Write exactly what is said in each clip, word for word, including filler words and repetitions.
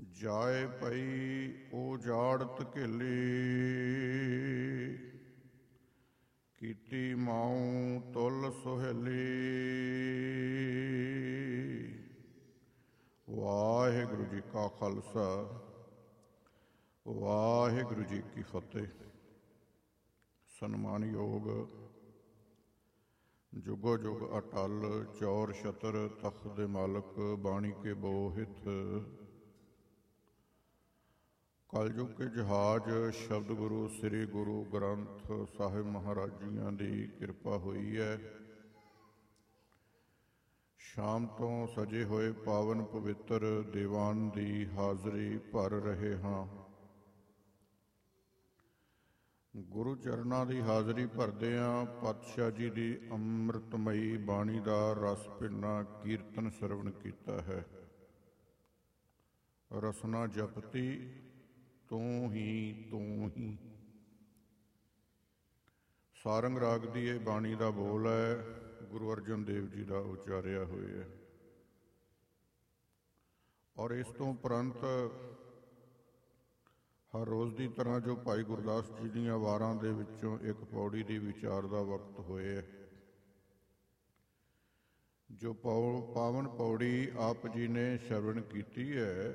ਜਾਏ ਪਈ ਉਹ ਜਾੜਤ ਘੇਲੀ, ਕੀਤੀ ਮਾਉ ਤੁਲ ਸੁਹੇਲੀ। ਵਾਹਿਗੁਰੂ ਜੀ ਕਾ ਖਾਲਸਾ, ਵਾਹਿਗੁਰੂ ਜੀ ਕੀ ਫਤਿਹ। ਸਨਮਾਨਯੋਗ ਜੁਗੋ ਜੁਗ ਅਟਲ ਚੌਰ ਛਤਰ ਤਖਤ ਦੇ ਮਾਲਕ ਬਾਣੀ ਕੇ ਬੋਹਿਤ, ਕਲਯੁਗ ਕੇ ਜਹਾਜ਼ ਸ਼ਬਦ ਗੁਰੂ ਸ੍ਰੀ ਗੁਰੂ ਗ੍ਰੰਥ ਸਾਹਿਬ ਮਹਾਰਾਜ ਜੀਆਂ ਦੀ ਕਿਰਪਾ ਹੋਈ ਹੈ। ਸ਼ਾਮ ਤੋਂ ਸਜੇ ਹੋਏ ਪਾਵਨ ਪਵਿੱਤਰ ਦੀਵਾਨ ਦੀ ਹਾਜ਼ਰੀ ਭਰ ਰਹੇ ਹਾਂ। ਗੁਰੂ ਚਰਨਾਂ ਦੀ ਹਾਜ਼ਰੀ ਭਰਦਿਆਂ ਪਾਤਸ਼ਾਹ ਜੀ ਦੀ ਅੰਮ੍ਰਿਤਮਈ ਬਾਣੀ ਦਾ ਰਸ ਭਿੰਨਾ ਕੀਰਤਨ ਸਰਵਣ ਕੀਤਾ ਹੈ। ਰਸਨਾ ਜਪਤੀ ਤੂੰ ਹੀ ਤੂੰ ਹੀ। ਸਾਰੰਗ ਰਾਗ ਦੀ ਇਹ ਬਾਣੀ ਦਾ ਬੋਲ ਹੈ, ਗੁਰੂ ਅਰਜਨ ਦੇਵ ਜੀ ਦਾ ਉਚਾਰਿਆ ਹੋਇਆ। ਔਰ ਇਸ ਤੋਂ ਉਪਰੰਤ ਹਰ ਰੋਜ਼ ਦੀ ਤਰ੍ਹਾਂ ਜੋ ਭਾਈ ਗੁਰਦਾਸ ਜੀ ਦੀਆਂ ਵਾਰਾਂ ਦੇ ਵਿੱਚੋਂ ਇੱਕ ਪੌੜੀ ਦੀ ਵਿਚਾਰ ਦਾ ਵਕਤ ਹੋਇਆ। ਜੋ ਪੌ ਪਾਵਨ ਪੌੜੀ ਆਪ ਜੀ ਨੇ ਸ਼ਰਵਣ ਕੀਤੀ ਹੈ,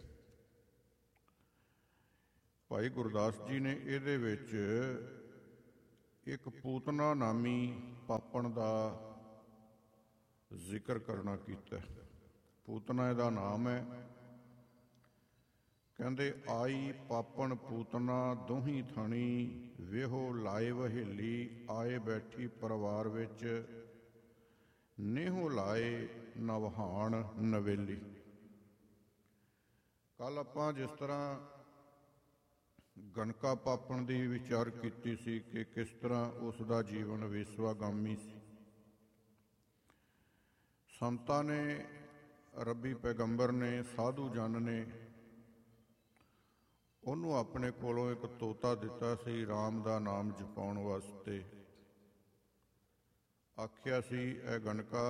ਭਾਈ ਗੁਰਦਾਸ ਜੀ ਨੇ ਇਹਦੇ ਵਿੱਚ ਇੱਕ ਪੂਤਨਾ ਨਾਮੀ ਪਾਪਣ ਦਾ ਜ਼ਿਕਰ ਕਰਨਾ ਕੀਤਾ। ਪੂਤਨਾ ਇਹਦਾ ਨਾਮ ਹੈ। ਕਹਿੰਦੇ ਆਈ ਪਾਪਣ ਪੂਤਨਾ ਦੋਹੀਂ ਥਣੀ, ਵੇਹੋ ਲਾਏ ਵਹੇਲੀ, ਆਏ ਬੈਠੀ ਪਰਿਵਾਰ ਵਿੱਚ, ਨੇਹੋ ਲਾਏ ਨਵਹਾਣ ਨਵੇਲੀ। ਕੱਲ ਆਪਾਂ ਜਿਸ ਤਰ੍ਹਾਂ ਗਣਕਾ ਪਾਪਣ ਦੀ ਵਿਚਾਰ ਕੀਤੀ ਸੀ ਕਿ ਕਿਸ ਤਰ੍ਹਾਂ ਉਸ ਦਾ ਜੀਵਨ ਵੇਸਵਾਗਾਮੀ ਸੀ। ਸੰਤਾਂ ਨੇ, ਰੱਬੀ ਪੈਗੰਬਰ ਨੇ, ਸਾਧੂ ਜਨ ਨੇ ਉਹਨੂੰ ਆਪਣੇ ਕੋਲੋਂ ਇੱਕ ਤੋਤਾ ਦਿੱਤਾ ਸੀ ਰਾਮ ਦਾ ਨਾਮ ਜਪਾਉਣ ਵਾਸਤੇ। ਆਖਿਆ ਸੀ, ਇਹ ਗਣਕਾ,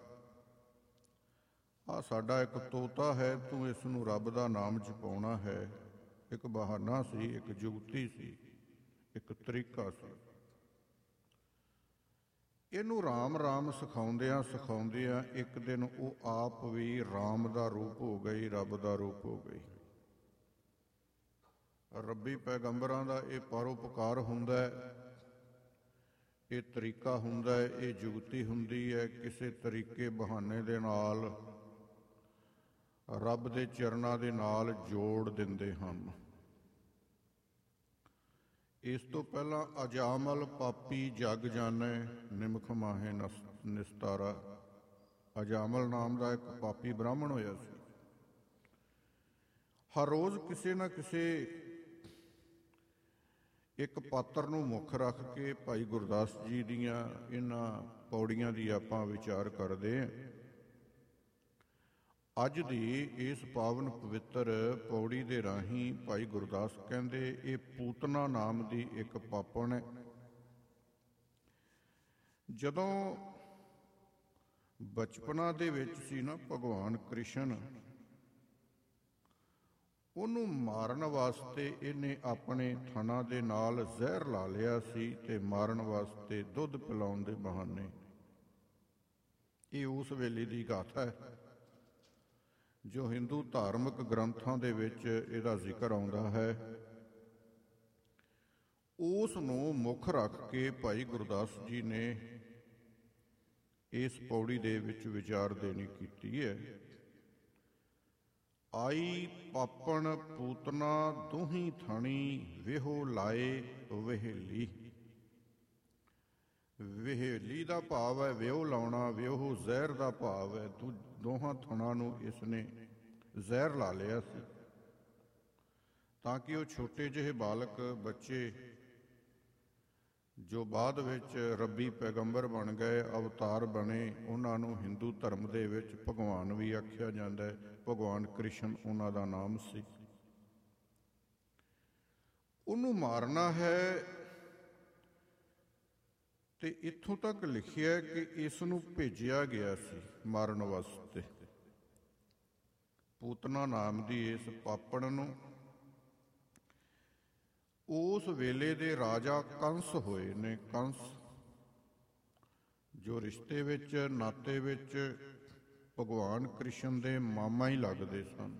ਆਹ ਸਾਡਾ ਇੱਕ ਤੋਤਾ ਹੈ, ਤੂੰ ਇਸ ਨੂੰ ਰੱਬ ਦਾ ਨਾਮ ਜਪਾਉਣਾ ਹੈ। ਇੱਕ ਬਹਾਨਾ ਸੀ, ਇੱਕ ਜੁਗਤੀ ਸੀ, ਇੱਕ ਤਰੀਕਾ ਸੀ। ਇਹਨੂੰ ਰਾਮ ਰਾਮ ਸਿਖਾਉਂਦਿਆਂ ਸਿਖਾਉਂਦਿਆਂ ਇੱਕ ਦਿਨ ਉਹ ਆਪ ਵੀ ਰਾਮ ਦਾ ਰੂਪ ਹੋ ਗਈ, ਰੱਬ ਦਾ ਰੂਪ ਹੋ ਗਈ। ਰੱਬੀ ਪੈਗੰਬਰਾਂ ਦਾ ਇਹ ਪਰਉਪਕਾਰ ਹੁੰਦਾ ਹੈ, ਇਹ ਤਰੀਕਾ ਹੁੰਦਾ ਹੈ, ਇਹ ਜੁਗਤੀ ਹੁੰਦੀ ਹੈ। ਕਿਸੇ ਤਰੀਕੇ ਬਹਾਨੇ ਦੇ ਨਾਲ ਰੱਬ ਦੇ ਚਰਨਾਂ ਦੇ ਨਾਲ ਜੋੜ ਦਿੰਦੇ ਹਨ। ਇਸ ਤੋਂ ਪਹਿਲਾਂ ਅਜਾਮਲ ਪਾਪੀ ਜਗ ਜਾਣੈ, ਨਿਮਖ ਮਾਹੇ ਨਿਸਤਾਰਾ। ਅਜਾਮਲ ਨਾਮ ਦਾ ਇੱਕ ਪਾਪੀ ਬ੍ਰਾਹਮਣ ਹੋਇਆ ਸੀ। ਹਰ ਰੋਜ਼ ਕਿਸੇ ਨਾ ਕਿਸੇ ਇੱਕ ਪਾਤਰ ਨੂੰ ਮੁੱਖ ਰੱਖ ਕੇ ਭਾਈ ਗੁਰਦਾਸ ਜੀ ਦੀਆਂ ਇਹਨਾਂ ਪੌੜੀਆਂ ਦੀ ਆਪਾਂ ਵਿਚਾਰ ਕਰਦੇ ਹਾਂ। ਅੱਜ ਦੀ ਇਸ ਪਾਵਨ ਪਵਿੱਤਰ ਪੌੜੀ ਦੇ ਰਾਹੀਂ ਭਾਈ ਗੁਰਦਾਸ ਕਹਿੰਦੇ ਇਹ ਪੂਤਨਾ ਨਾਮ ਦੀ ਇੱਕ ਪਾਪਣ ਹੈ। ਜਦੋਂ ਬਚਪਨਾ ਦੇ ਵਿੱਚ ਸੀ ਨਾ, ਭਗਵਾਨ ਕ੍ਰਿਸ਼ਨ, ਉਹਨੂੰ ਮਾਰਨ ਵਾਸਤੇ ਇਹਨੇ ਆਪਣੇ ਥਣਾਂ ਦੇ ਨਾਲ ਜ਼ਹਿਰ ਲਾ ਲਿਆ ਸੀ ਤੇ ਮਾਰਨ ਵਾਸਤੇ ਦੁੱਧ ਪਿਲਾਉਣ ਦੇ ਬਹਾਨੇ। ਇਹ ਉਸ ਵੇਲੇ ਦੀ ਗਾਥਾ ਹੈ ਜੋ ਹਿੰਦੂ ਧਾਰਮਿਕ ਗ੍ਰੰਥਾਂ ਦੇ ਵਿੱਚ ਇਹਦਾ ਜ਼ਿਕਰ ਆਉਂਦਾ ਹੈ। ਉਸ ਨੂੰ ਮੁੱਖ ਰੱਖ ਕੇ ਭਾਈ ਗੁਰਦਾਸ ਜੀ ਨੇ ਇਸ ਪੌੜੀ ਦੇ ਵਿੱਚ ਵਿਚਾਰ ਦੇਣੀ ਕੀਤੀ ਹੈ। ਆਈ ਪਾਪਣ ਪੂਤਨਾ ਦੋਹੀਂ ਥਣੀ, ਵੇਹੋ ਲਾਏ ਵਹੇਲੀ। ਵਹੇਲੀ ਦਾ ਭਾਵ ਹੈ ਵਿਉ ਲਾਉਣਾ, ਵਿਉ ਜ਼ਹਿਰ ਦਾ ਭਾਵ ਹੈ ਦੂ ਦੋਹਾਂ ਥਣਾਂ ਨੂੰ ਇਸ ਨੇ ਜ਼ਹਿਰ ਲਾ ਲਿਆ ਸੀ ਤਾਂ ਕਿ ਉਹ ਛੋਟੇ ਜਿਹੇ ਬਾਲਕ ਬੱਚੇ ਜੋ ਬਾਅਦ ਵਿੱਚ ਰੱਬੀ ਪੈਗੰਬਰ ਬਣ ਗਏ, ਅਵਤਾਰ ਬਣੇ, ਉਹਨਾਂ ਨੂੰ ਹਿੰਦੂ ਧਰਮ ਦੇ ਵਿੱਚ ਭਗਵਾਨ ਵੀ ਆਖਿਆ ਜਾਂਦਾ ਹੈ। ਭਗਵਾਨ ਕ੍ਰਿਸ਼ਨ ਉਹਨਾਂ ਦਾ ਨਾਮ ਸੀ। ਉਹਨੂੰ ਮਾਰਨਾ ਹੈ ਤੇ ਇੱਥੋਂ ਤੱਕ ਲਿਖਿਆ ਕਿ ਇਸ ਨੂੰ ਭੇਜਿਆ ਗਿਆ ਸੀ ਮਾਰਨ ਵਾਸਤੇ। ਪੂਤਨਾ ਨਾਮ ਦੀ ਇਸ ਪਾਪਣ ਨੂੰ ਉਸ ਵੇਲੇ ਦੇ ਰਾਜਾ ਕੰਸ ਹੋਏ ਨੇ। ਕੰਸ ਜੋ ਰਿਸ਼ਤੇ ਵਿੱਚ ਨਾਤੇ ਵਿੱਚ ਭਗਵਾਨ ਕ੍ਰਿਸ਼ਨ ਦੇ ਮਾਮਾ ਹੀ ਲੱਗਦੇ ਸਨ।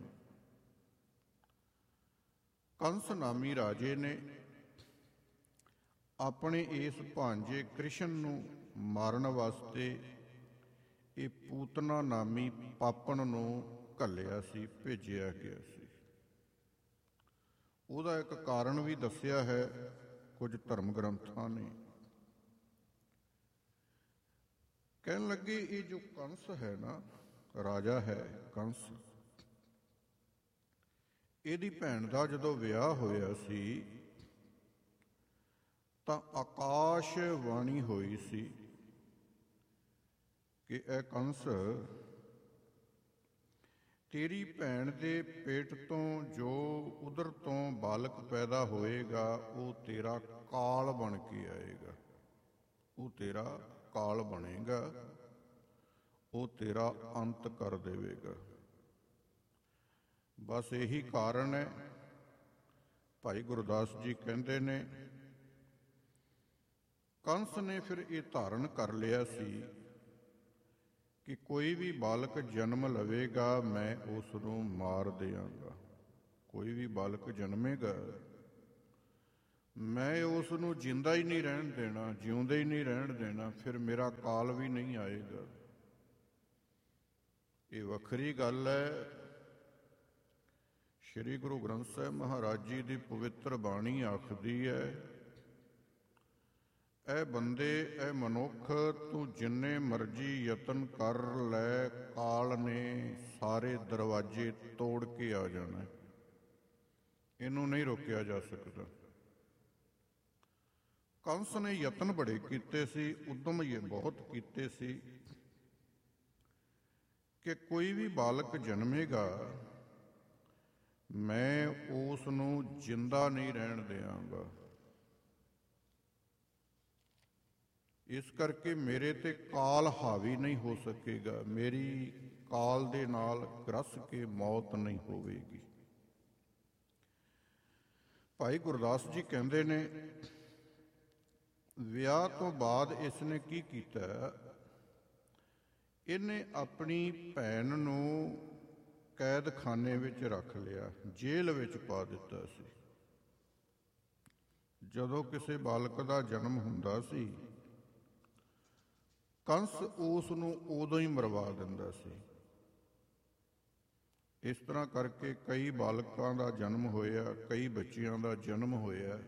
ਕੰਸ ਨਾਮੀ ਰਾਜੇ ਨੇ ਆਪਣੇ ਇਸ ਭਾਂਜੇ ਕ੍ਰਿਸ਼ਨ ਨੂੰ ਮਾਰਨ ਵਾਸਤੇ ਇਹ ਪੂਤਨਾ ਨਾਮੀ ਪਾਪਣ ਨੂੰ ਘੱਲਿਆ ਸੀ, ਭੇਜਿਆ ਗਿਆ ਸੀ। ਉਹਦਾ ਇੱਕ ਕਾਰਨ ਵੀ ਦੱਸਿਆ ਹੈ ਕੁਝ ਧਰਮ ਗ੍ਰੰਥਾਂ ਨੇ। ਕਹਿਣ ਲੱਗੇ ਇਹ ਜੋ ਕੰਸ ਹੈ ਨਾ, ਰਾਜਾ ਹੈ ਕੰਸ, ਇਹਦੀ ਭੈਣ ਦਾ ਜਦੋਂ ਵਿਆਹ ਹੋਇਆ ਸੀ ਤਾਂ ਆਕਾਸ਼ ਬਾਣੀ ਹੋਈ ਸੀ ਕਿ ਇਹ ਕੰਸ ਤੇਰੀ ਭੈਣ ਦੇ ਪੇਟ ਤੋਂ ਜੋ ਉਦਰ ਤੋਂ ਬਾਲਕ ਪੈਦਾ ਹੋਏਗਾ ਉਹ ਤੇਰਾ ਕਾਲ ਬਣ ਕੇ ਆਏਗਾ, ਉਹ ਤੇਰਾ ਕਾਲ ਬਣੇਗਾ, ਉਹ ਤੇਰਾ ਅੰਤ ਕਰ ਦੇਵੇਗਾ। ਬਸ ਇਹੀ ਕਾਰਨ ਹੈ। ਭਾਈ ਗੁਰਦਾਸ ਜੀ ਕਹਿੰਦੇ ਨੇ ਕੰਸ ਨੇ ਫਿਰ ਇਹ ਧਾਰਨ ਕਰ ਲਿਆ ਸੀ ਕਿ ਕੋਈ ਵੀ ਬਾਲਕ ਜਨਮ ਲਵੇਗਾ ਮੈਂ ਉਸ ਨੂੰ ਮਾਰ ਦਿਆਂਗਾ। ਕੋਈ ਵੀ ਬਾਲਕ ਜਨਮੇਗਾ ਮੈਂ ਉਸ ਨੂੰ ਜਿੰਦਾ ਹੀ ਨਹੀਂ ਰਹਿਣ ਦੇਣਾ, ਜਿਉਂਦੇ ਹੀ ਨਹੀਂ ਰਹਿਣ ਦੇਣਾ, ਫਿਰ ਮੇਰਾ ਕਾਲ ਵੀ ਨਹੀਂ ਆਏਗਾ। ਇਹ ਵੱਖਰੀ ਗੱਲ ਹੈ। ਸ਼੍ਰੀ ਗੁਰੂ ਗ੍ਰੰਥ ਸਾਹਿਬ ਮਹਾਰਾਜ ਜੀ ਦੀ ਪਵਿੱਤਰ ਬਾਣੀ ਆਖਦੀ ਹੈ, ਐ ਬੰਦੇ ਐ ਮਨੁੱਖ ਤੂੰ ਜਿੰਨੇ ਮਰਜ਼ੀ ਯਤਨ ਕਰ ਲੈ, ਕਾਲ ਨੇ ਸਾਰੇ ਦਰਵਾਜ਼ੇ ਤੋੜ ਕੇ ਆ ਜਾਣਾ, ਇਹਨੂੰ ਨਹੀਂ ਰੋਕਿਆ ਜਾ ਸਕਦਾ। ਕੰਸ ਨੇ ਯਤਨ ਬੜੇ ਕੀਤੇ ਸੀ, ਉਦਮ ਇਹ ਬਹੁਤ ਕੀਤੇ ਸੀ ਕਿ ਕੋਈ ਵੀ ਬਾਲਕ ਜਨਮੇਗਾ ਮੈਂ ਉਸ ਨੂੰ ਜਿੰਦਾ ਨਹੀਂ ਰਹਿਣ ਦਿਆਂਗਾ। ਇਸ ਕਰਕੇ ਮੇਰੇ ਤੇ ਕਾਲ ਹਾਵੀ ਨਹੀਂ ਹੋ ਸਕੇਗਾ, ਮੇਰੀ ਕਾਲ ਦੇ ਨਾਲ ਗ੍ਰਸ ਕੇ ਮੌਤ ਨਹੀਂ ਹੋਵੇਗੀ। ਭਾਈ ਗੁਰਦਾਸ ਜੀ ਕਹਿੰਦੇ ਨੇ ਵਿਆਹ ਤੋਂ ਬਾਅਦ ਇਸ ਨੇ ਕੀ ਕੀਤਾ, ਇਹਨੇ ਆਪਣੀ ਭੈਣ ਨੂੰ ਕੈਦਖਾਨੇ ਵਿੱਚ ਰੱਖ ਲਿਆ, ਜੇਲ੍ਹ ਵਿੱਚ ਪਾ ਦਿੱਤਾ ਸੀ। ਜਦੋਂ ਕਿਸੇ ਬਾਲਕ ਦਾ ਜਨਮ ਹੁੰਦਾ ਸੀ ਕੰਸ ਉਸ ਨੂੰ ਉਦੋਂ ਹੀ ਮਰਵਾ ਦਿੰਦਾ ਸੀ। ਇਸ ਤਰ੍ਹਾਂ ਕਰਕੇ ਕਈ ਬਾਲਕਾਂ ਦਾ ਜਨਮ ਹੋਇਆ, ਕਈ ਬੱਚਿਆਂ ਦਾ ਜਨਮ ਹੋਇਆ,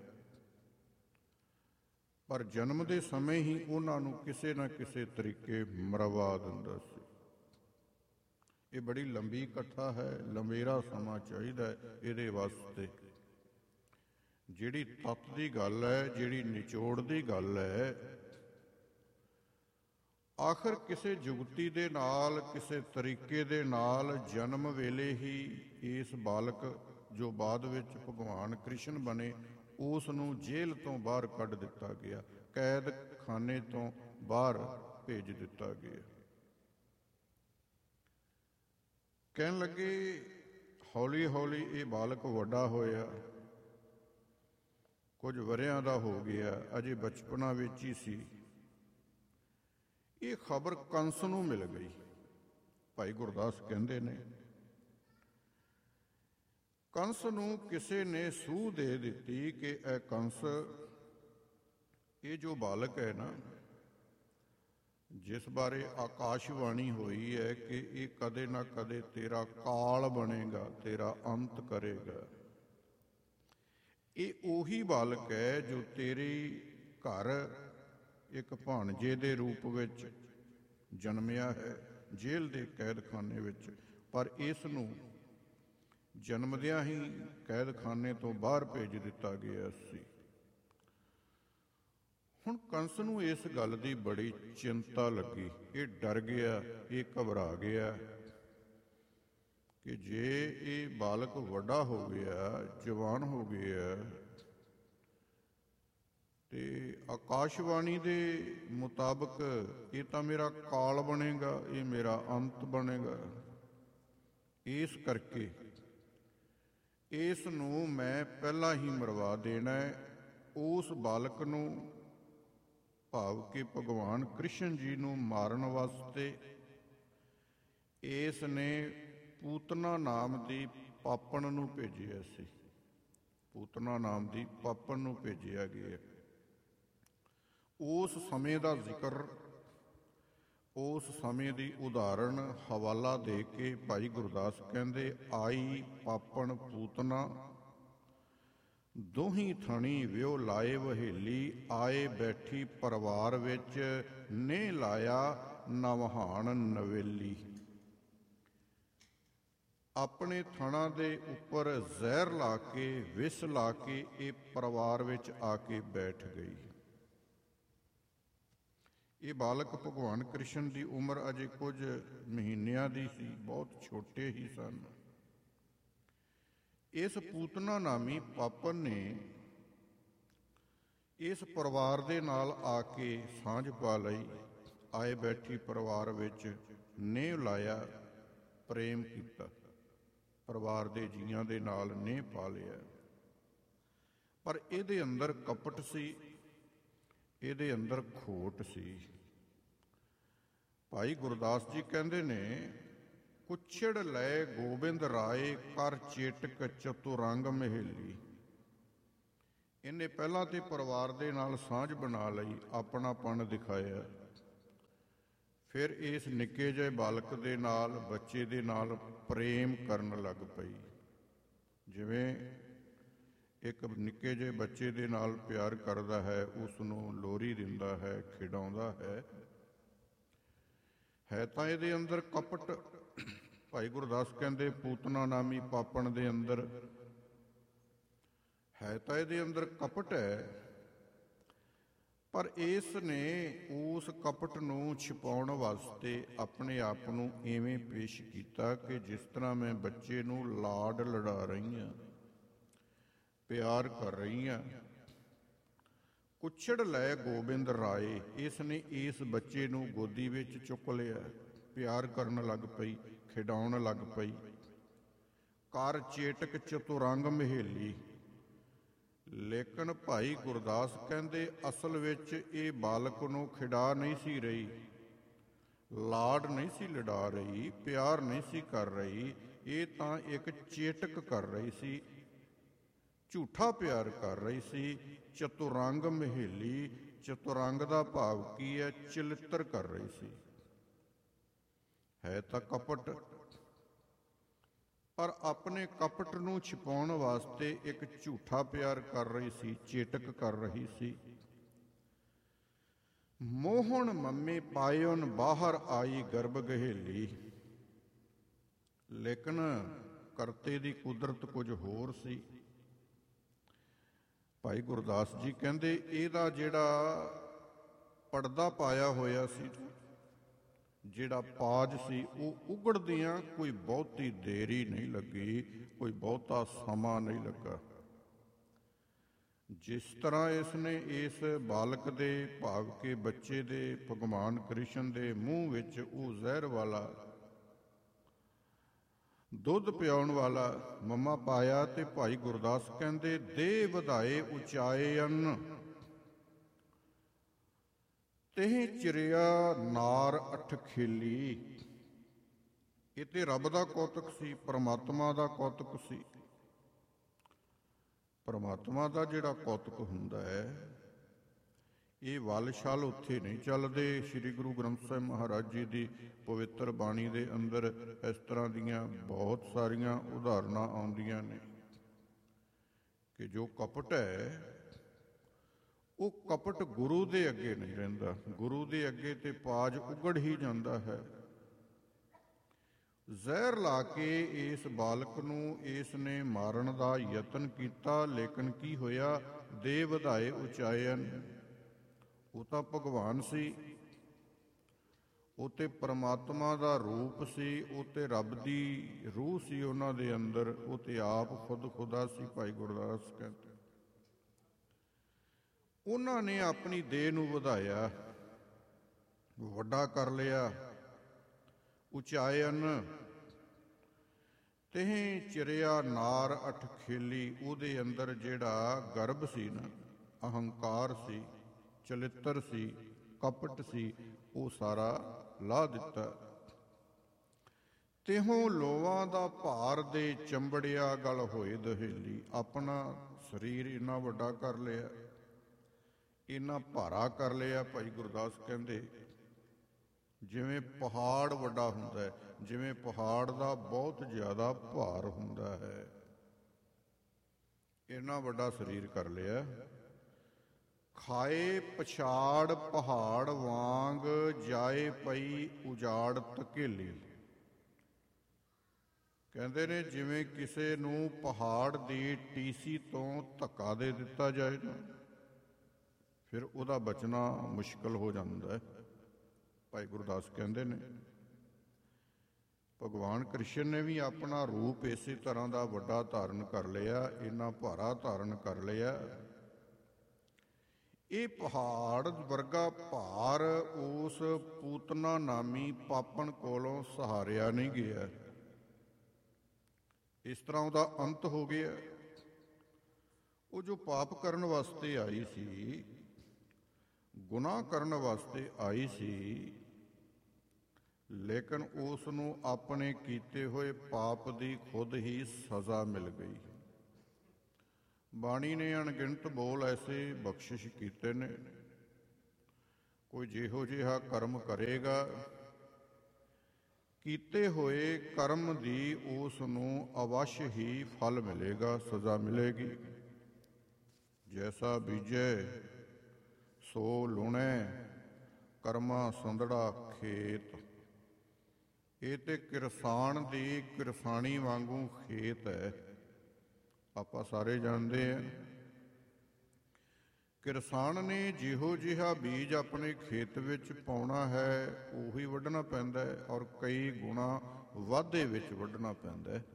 ਪਰ ਜਨਮ ਦੇ ਸਮੇਂ ਹੀ ਉਹਨਾਂ ਨੂੰ ਕਿਸੇ ਨਾ ਕਿਸੇ ਤਰੀਕੇ ਮਰਵਾ ਦਿੰਦਾ ਸੀ। ਇਹ ਬੜੀ ਲੰਬੀ ਕਥਾ ਹੈ, ਲੰਬੇਰਾ ਸਮਾਂ ਚਾਹੀਦਾ ਇਹਦੇ ਵਾਸਤੇ। ਜਿਹੜੀ ਤੱਤ ਦੀ ਗੱਲ ਹੈ, ਜਿਹੜੀ ਨਿਚੋੜ ਦੀ ਗੱਲ ਹੈ, ਆਖਰ ਕਿਸੇ ਜੁਗਤੀ ਦੇ ਨਾਲ, ਕਿਸੇ ਤਰੀਕੇ ਦੇ ਨਾਲ ਜਨਮ ਵੇਲੇ ਹੀ ਇਸ ਬਾਲਕ ਜੋ ਬਾਅਦ ਵਿੱਚ ਭਗਵਾਨ ਕ੍ਰਿਸ਼ਨ ਬਣੇ ਉਸ ਨੂੰ ਜੇਲ੍ਹ ਤੋਂ ਬਾਹਰ ਕੱਢ ਦਿੱਤਾ ਗਿਆ, ਕੈਦ ਖਾਨੇ ਤੋਂ ਬਾਹਰ ਭੇਜ ਦਿੱਤਾ ਗਿਆ। ਕਹਿਣ ਲੱਗੇ ਹੌਲੀ ਹੌਲੀ ਇਹ ਬਾਲਕ ਵੱਡਾ ਹੋਇਆ, ਕੁਝ ਵਰਿਆਂ ਦਾ ਹੋ ਗਿਆ, ਅਜੇ ਬਚਪਨਾ ਵਿੱਚ ਹੀ ਸੀ। ਇਹ ਖਬਰ ਕੰਸ ਨੂੰ ਮਿਲ ਗਈ। ਭਾਈ ਗੁਰਦਾਸ ਕਹਿੰਦੇ ਨੇ ਕੰਸ ਨੂੰ ਕਿਸੇ ਨੇ ਸੂਹ ਦੇ ਦਿੱਤੀ ਕਿ ਇਹ ਕੰਸ, ਇਹ ਜੋ ਬਾਲਕ ਹੈ ਨਾ, ਜਿਸ ਬਾਰੇ ਆਕਾਸ਼ਵਾਣੀ ਹੋਈ ਹੈ ਕਿ ਇਹ ਕਦੇ ਨਾ ਕਦੇ ਤੇਰਾ ਕਾਲ ਬਣੇਗਾ, ਤੇਰਾ ਅੰਤ ਕਰੇਗਾ, ਇਹ ਉਹੀ ਬਾਲਕ ਹੈ ਜੋ ਤੇਰੇ ਘਰ ਇੱਕ ਭਾਣਜੇ ਦੇ ਰੂਪ ਵਿੱਚ ਜਨਮਿਆ ਹੈ, ਜੇਲ੍ਹ ਦੇ ਕੈਦਖਾਨੇ ਵਿੱਚ। ਪਰ ਇਸ ਨੂੰ ਜਨਮਦਿਆਂ ਹੀ ਕੈਦਖਾਨੇ ਤੋਂ ਬਾਹਰ ਭੇਜ ਦਿੱਤਾ ਗਿਆ ਸੀ। ਹੁਣ ਕੰਸ ਨੂੰ ਇਸ ਗੱਲ ਦੀ ਬੜੀ ਚਿੰਤਾ ਲੱਗੀ। ਇਹ ਡਰ ਗਿਆ, ਇਹ ਘਬਰਾ ਗਿਆ ਕਿ ਜੇ ਇਹ ਬਾਲਕ ਵੱਡਾ ਹੋ ਗਿਆ, ਜਵਾਨ ਹੋ ਗਿਆ, ਤੇ ਆਕਾਸ਼ਵਾਣੀ ਦੇ ਮੁਤਾਬਕ ਇਹ ਤਾਂ ਮੇਰਾ ਕਾਲ ਬਣੇਗਾ, ਇਹ ਮੇਰਾ ਅੰਤ ਬਣੇਗਾ, ਇਸ ਕਰਕੇ ਇਸ ਨੂੰ ਮੈਂ ਪਹਿਲਾਂ ਹੀ ਮਰਵਾ ਦੇਣਾ ਹੈ। ਉਸ ਬਾਲਕ ਨੂੰ, ਭਾਵ ਕਿ ਭਗਵਾਨ ਕ੍ਰਿਸ਼ਨ ਜੀ ਨੂੰ ਮਾਰਨ ਵਾਸਤੇ ਇਸ ਨੇ ਪੂਤਨਾ ਨਾਮ ਦੀ ਪਾਪਣ ਨੂੰ ਭੇਜਿਆ ਸੀ। ਪੂਤਨਾ ਨਾਮ ਦੀ ਪਾਪਣ ਨੂੰ ਭੇਜਿਆ ਗਿਆ। ਉਸ ਸਮੇਂ ਦਾ ਜ਼ਿਕਰ, ਉਸ ਸਮੇਂ ਦੀ ਉਦਾਹਰਣ ਹਵਾਲਾ ਦੇ ਕੇ ਭਾਈ ਗੁਰਦਾਸ ਕਹਿੰਦੇ, ਆਈ ਪਾਪਣ ਪੂਤਨਾ ਦੋਹੀਂ ਥਣੀ ਵਿਉ ਲਾਏ ਵਹੇਲੀ, ਆਏ ਬੈਠੀ ਪਰਿਵਾਰ ਵਿੱਚ ਨੇ ਲਾਇਆ ਨਵਹਾਣ ਨਵੇਲੀ। ਆਪਣੇ ਥਣਾਂ ਦੇ ਉੱਪਰ ਜ਼ਹਿਰ ਲਾ ਕੇ, ਵਿਸ ਲਾ ਕੇ ਇਹ ਪਰਿਵਾਰ ਵਿੱਚ ਆ ਕੇ ਬੈਠ ਗਈ। ਇਹ ਬਾਲਕ ਭਗਵਾਨ ਕ੍ਰਿਸ਼ਨ ਦੀ ਉਮਰ ਅਜੇ ਕੁਝ ਮਹੀਨਿਆਂ ਦੀ ਸੀ, ਬਹੁਤ ਛੋਟੇ ਹੀ ਸਨ। ਇਸ ਪੂਤਨਾ ਨਾਮੀ ਪਾਪਨ ਨੇ ਇਸ ਪਰਿਵਾਰ ਦੇ ਨਾਲ ਆ ਕੇ ਸਾਂਝ ਪਾ ਲਈ। ਆਏ ਬੈਠੀ ਪਰਿਵਾਰ ਵਿੱਚ ਨੇਹ ਲਾਇਆ, ਪ੍ਰੇਮ ਕੀਤਾ, ਪਰਿਵਾਰ ਦੇ ਜੀਆਂ ਦੇ ਨਾਲ ਨੇਹ ਪਾ ਲਿਆ। ਪਰ ਇਹਦੇ ਅੰਦਰ ਕਪਟ ਸੀ, ਇਹਦੇ ਅੰਦਰ ਖੋਟ ਸੀ। ਭਾਈ ਗੁਰਦਾਸ ਜੀ ਕਹਿੰਦੇ ਨੇ, ਕੁਛੜ ਲੈ ਗੋਬਿੰਦ ਰਾਏ ਕਰ ਚੇਟਕ ਚਤੁਰੰਗ ਮਹੇਲੀ। ਇਹਨੇ ਪਹਿਲਾਂ ਤੇ ਪਰਿਵਾਰ ਦੇ ਨਾਲ ਸਾਂਝ ਬਣਾ ਲਈ, ਆਪਣਾਪਣ ਦਿਖਾਇਆ। ਫਿਰ ਇਸ ਨਿੱਕੇ ਜਿਹੇ ਬਾਲਕ ਦੇ ਨਾਲ, ਬੱਚੇ ਦੇ ਨਾਲ ਪ੍ਰੇਮ ਕਰਨ ਲੱਗ ਪਈ। ਜਿਵੇਂ ਇੱਕ ਨਿੱਕੇ ਜਿਹੇ ਬੱਚੇ ਦੇ ਨਾਲ ਪਿਆਰ ਕਰਦਾ ਹੈ, ਉਸ ਨੂੰ ਲੋਰੀ ਦਿੰਦਾ ਹੈ, ਖਿਡਾਉਂਦਾ ਹੈ। ਹੈ ਤਾਂ ਇਹਦੇ ਅੰਦਰ ਕਪਟ। ਭਾਈ ਗੁਰਦਾਸ ਕਹਿੰਦੇ, ਪੂਤਨਾ ਨਾਮੀ ਪਾਪਣ ਦੇ ਅੰਦਰ ਹੈ ਤਾਂ ਇਹਦੇ ਅੰਦਰ ਕਪਟ ਹੈ, ਪਰ ਇਸ ਨੇ ਉਸ ਕਪਟ ਨੂੰ ਛਿਪਾਉਣ ਵਾਸਤੇ ਆਪਣੇ ਆਪ ਨੂੰ ਇਵੇਂ ਪੇਸ਼ ਕੀਤਾ ਕਿ ਜਿਸ ਤਰ੍ਹਾਂ ਮੈਂ ਬੱਚੇ ਨੂੰ ਲਾਡ ਲਡਾ ਰਹੀ ਹਾਂ, ਪਿਆਰ ਕਰ ਰਹੀ ਹਾਂ। ਕੁਛੜ ਲੈ ਗੋਬਿੰਦ ਰਾਏ, ਇਸ ਨੇ ਇਸ ਬੱਚੇ ਨੂੰ ਗੋਦੀ ਵਿੱਚ ਚੁੱਕ ਲਿਆ, ਪਿਆਰ ਕਰਨ ਲੱਗ ਪਈ, ਖਿਡਾਉਣ ਲੱਗ ਪਈ। ਕਰ ਚੇਟਕ ਚਤੁਰੰਗ ਮਹੇਲੀ। ਲੇਕਿਨ ਭਾਈ ਗੁਰਦਾਸ ਕਹਿੰਦੇ, ਅਸਲ ਵਿੱਚ ਇਹ ਬਾਲਕ ਨੂੰ ਖਿਡਾ ਨਹੀਂ ਸੀ ਰਹੀ, ਲਾਡ ਨਹੀਂ ਸੀ ਲਡਾ ਰਹੀ, ਪਿਆਰ ਨਹੀਂ ਸੀ ਕਰ ਰਹੀ। ਇਹ ਤਾਂ ਇੱਕ ਚੇਟਕ ਕਰ ਰਹੀ ਸੀ, ਝੂਠਾ ਪਿਆਰ ਕਰ ਰਹੀ ਸੀ। ਚਤੁਰੰਗ ਮਹੇਲੀ, ਚਤੁਰੰਗ ਦਾ ਭਾਵ ਕੀ ਹੈ? ਚਲਿੱਤਰ ਕਰ ਰਹੀ ਸੀ। ਹੈ ਤਾਂ ਕਪਟ, ਪਰ ਆਪਣੇ ਕਪਟ ਨੂੰ ਛਿਪਾਉਣ ਵਾਸਤੇ ਇੱਕ ਝੂਠਾ ਪਿਆਰ ਕਰ ਰਹੀ ਸੀ, ਚੇਟਕ ਕਰ ਰਹੀ ਸੀ। ਮੋਹਣ ਮੰਮੇ ਪਾਇਓਨ ਬਾਹਰ ਆਈ ਗਰਭ ਗਹੇਲੀ। ਲੇਕਿਨ ਕਰਤੇ ਦੀ ਕੁਦਰਤ ਕੁਝ ਹੋਰ ਸੀ। ਭਾਈ ਗੁਰਦਾਸ ਜੀ ਕਹਿੰਦੇ, ਇਹਦਾ ਜਿਹੜਾ ਪਰਦਾ ਪਾਇਆ ਹੋਇਆ ਸੀ, ਜਿਹੜਾ ਪਾਜ ਸੀ, ਉਹ ਉਗੜਦਿਆਂ ਕੋਈ ਬਹੁਤੀ ਦੇਰੀ ਨਹੀਂ ਲੱਗੀ, ਕੋਈ ਬਹੁਤਾ ਸਮਾਂ ਨਹੀਂ ਲੱਗਾ। ਜਿਸ ਤਰ੍ਹਾਂ ਇਸ ਨੇ ਇਸ ਬਾਲਕ ਦੇ, ਭਾਵ ਕੇ ਬੱਚੇ ਦੇ, ਭਗਵਾਨ ਕ੍ਰਿਸ਼ਨ ਦੇ ਮੂੰਹ ਵਿੱਚ ਉਹ ਜ਼ਹਿਰ ਵਾਲਾ, ਦੁੱਧ ਪਿਆਉਣ ਵਾਲਾ ਮੰਮਾ ਪਾਇਆ, ਤੇ ਭਾਈ ਗੁਰਦਾਸ ਕਹਿੰਦੇ, ਦੇ ਵਧਾਏ ਉਚਾਏ ਅੰਨ ਤੇਹ ਚਿਰਿਆ ਨਾਰ ਅਠ ਖੇਲੀ। ਇਹ ਤੇ ਰੱਬ ਦਾ ਕੌਤਕ ਸੀ, ਪਰਮਾਤਮਾ ਦਾ ਕੌਤਕ ਸੀ। ਪਰਮਾਤਮਾ ਦਾ ਜਿਹੜਾ ਕੌਤਕ ਹੁੰਦਾ ਹੈ, ਇਹ ਵੱਲ ਛਲ ਉੱਥੇ ਨਹੀਂ ਚੱਲਦੇ। ਸ੍ਰੀ ਗੁਰੂ ਗ੍ਰੰਥ ਸਾਹਿਬ ਮਹਾਰਾਜ ਜੀ ਦੀ ਪਵਿੱਤਰ ਬਾਣੀ ਦੇ ਅੰਦਰ ਇਸ ਤਰ੍ਹਾਂ ਦੀਆਂ ਬਹੁਤ ਸਾਰੀਆਂ ਉਦਾਹਰਨਾਂ ਆਉਂਦੀਆਂ ਨੇ ਕਿ ਜੋ ਕਪਟ ਹੈ, ਉਹ ਕਪਟ ਗੁਰੂ ਦੇ ਅੱਗੇ ਨਹੀਂ ਰਹਿੰਦਾ। ਗੁਰੂ ਦੇ ਅੱਗੇ ਤੇ ਪਾਜ ਉਗੜ ਹੀ ਜਾਂਦਾ ਹੈ। ਜ਼ਹਿਰ ਲਾ ਕੇ ਇਸ ਬਾਲਕ ਨੂੰ ਇਸ ਨੇ ਮਾਰਨ ਦਾ ਯਤਨ ਕੀਤਾ, ਲੇਕਿਨ ਕੀ ਹੋਇਆ? ਦੇ ਵਧਾਏ ਉਚਾਇਨ। ਉਹ ਤਾਂ ਭਗਵਾਨ ਸੀ, ਉਹ ਤੇ ਪਰਮਾਤਮਾ ਦਾ ਰੂਪ ਸੀ, ਉਹ ਤੇ ਰੱਬ ਦੀ ਰੂਹ ਸੀ ਉਹਨਾਂ ਦੇ ਅੰਦਰ, ਉਹ ਤੇ ਆਪ ਖੁਦ ਖੁਦਾ ਸੀ। ਭਾਈ ਗੁਰਦਾਸ ਕਹਿੰਦੇ, ਉਹਨਾਂ ਨੇ ਆਪਣੀ ਦੇਹ ਨੂੰ ਵਧਾਇਆ, ਵੱਡਾ ਕਰ ਲਿਆ। ਉਚਾਇਨ ਤਿਹ ਚਿਰਿਆ ਨਾਰ ਅਠ ਖੇਲੀ, ਉਹਦੇ ਅੰਦਰ ਜਿਹੜਾ ਗਰਭ ਸੀ ਨਾ, ਅਹੰਕਾਰ ਸੀ, ਚਲਿੱਤਰ ਸੀ, ਕਪਟ ਸੀ, ਉਹ ਸਾਰਾ ਲਾਹ ਦਿੱਤਾ। ਤਿਹੋਂ ਲੋਵਾਂ ਦਾ ਭਾਰ ਦੇ ਚੰਬੜਿਆ, ਗਲ ਹੋਏ ਦਹੇਲੀ। ਆਪਣਾ ਸਰੀਰ ਇੰਨਾ ਵੱਡਾ ਕਰ ਲਿਆ, ਇੰਨਾ ਭਾਰਾ ਕਰ ਲਿਆ। ਭਾਈ ਗੁਰਦਾਸ ਕਹਿੰਦੇ ਜਿਵੇਂ ਪਹਾੜ ਵੱਡਾ ਹੁੰਦਾ ਹੈ, ਜਿਵੇਂ ਪਹਾੜ ਦਾ ਬਹੁਤ ਜ਼ਿਆਦਾ ਭਾਰ ਹੁੰਦਾ ਹੈ, ਇੰਨਾ ਵੱਡਾ ਸਰੀਰ ਕਰ ਲਿਆ। ਖਾਏ ਪਛਾੜ ਪਹਾੜ ਵਾਂਗ, ਜਾਏ ਪਈ ਉਜਾੜ ਧਕੇਲੀ। ਕਹਿੰਦੇ ਨੇ ਜਿਵੇਂ ਕਿਸੇ ਨੂੰ ਪਹਾੜ ਦੀ ਟੀਸੀ ਤੋਂ ਧੱਕਾ ਦੇ ਦਿੱਤਾ ਜਾਏ ਨਾ, ਫਿਰ ਉਹਦਾ ਬਚਣਾ ਮੁਸ਼ਕਲ ਹੋ ਜਾਂਦਾ ਹੈ। ਭਾਈ ਗੁਰਦਾਸ ਕਹਿੰਦੇ ਨੇ ਭਗਵਾਨ ਕ੍ਰਿਸ਼ਨ ਨੇ ਵੀ ਆਪਣਾ ਰੂਪ ਇਸੇ ਤਰ੍ਹਾਂ ਦਾ ਵੱਡਾ ਧਾਰਨ ਕਰ ਲਿਆ, ਇੰਨਾ ਭਾਰਾ ਧਾਰਨ ਕਰ ਲਿਆ। ਇਹ ਪਹਾੜ ਵਰਗਾ ਭਾਰ ਉਸ ਪੂਤਨਾ ਨਾਮੀ ਪਾਪਣ ਕੋਲੋਂ ਸਹਾਰਿਆ ਨਹੀਂ ਗਿਆ। ਇਸ ਤਰ੍ਹਾਂ ਉਹਦਾ ਅੰਤ ਹੋ ਗਿਆ। ਉਹ ਜੋ ਪਾਪ ਕਰਨ ਵਾਸਤੇ ਆਈ ਸੀ, ਗੁਨਾਹ ਕਰਨ ਵਾਸਤੇ ਆਈ ਸੀ, ਲੇਕਿਨ ਉਸ ਨੂੰ ਆਪਣੇ ਕੀਤੇ ਹੋਏ ਪਾਪ ਦੀ ਖੁਦ ਹੀ ਸਜ਼ਾ ਮਿਲ ਗਈ। ਬਾਣੀ ਨੇ ਅਣਗਿਣਤ ਬੋਲ ਐਸੇ ਬਖਸ਼ਿਸ਼ ਕੀਤੇ ਨੇ। ਕੋਈ ਜਿਹੋ ਜਿਹਾ ਕਰਮ ਕਰੇਗਾ, ਕੀਤੇ ਹੋਏ ਕਰਮ ਦੀ ਉਸ ਨੂੰ ਅਵਸ਼ ਹੀ ਫਲ ਮਿਲੇਗਾ, ਸਜ਼ਾ ਮਿਲੇਗੀ। ਜੈਸਾ ਬੀਜੈ ਸੋ ਲੁਣੈ, ਕਰਮਾ ਸੰਦੜਾ ਖੇਤ। ਇਹ ਤੇ ਕਿਰਸਾਨ ਦੀ ਕਿਰਸਾਨੀ ਵਾਂਗੂ ਖੇਤ ਹੈ। ਆਪਾਂ ਸਾਰੇ ਜਾਣਦੇ ਹਾਂ ਕਿਰਸਾਨ ਨੇ ਜਿਹੋ ਜਿਹਾ ਬੀਜ ਆਪਣੇ ਖੇਤ ਵਿੱਚ ਪਾਉਣਾ ਹੈ, ਉਹੀ ਵੱਢਣਾ ਪੈਂਦਾ ਹੈ, ਔਰ ਕਈ ਗੁਣਾ ਵਾਧੇ ਵਿੱਚ ਵੱਢਣਾ ਪੈਂਦਾ ਹੈ।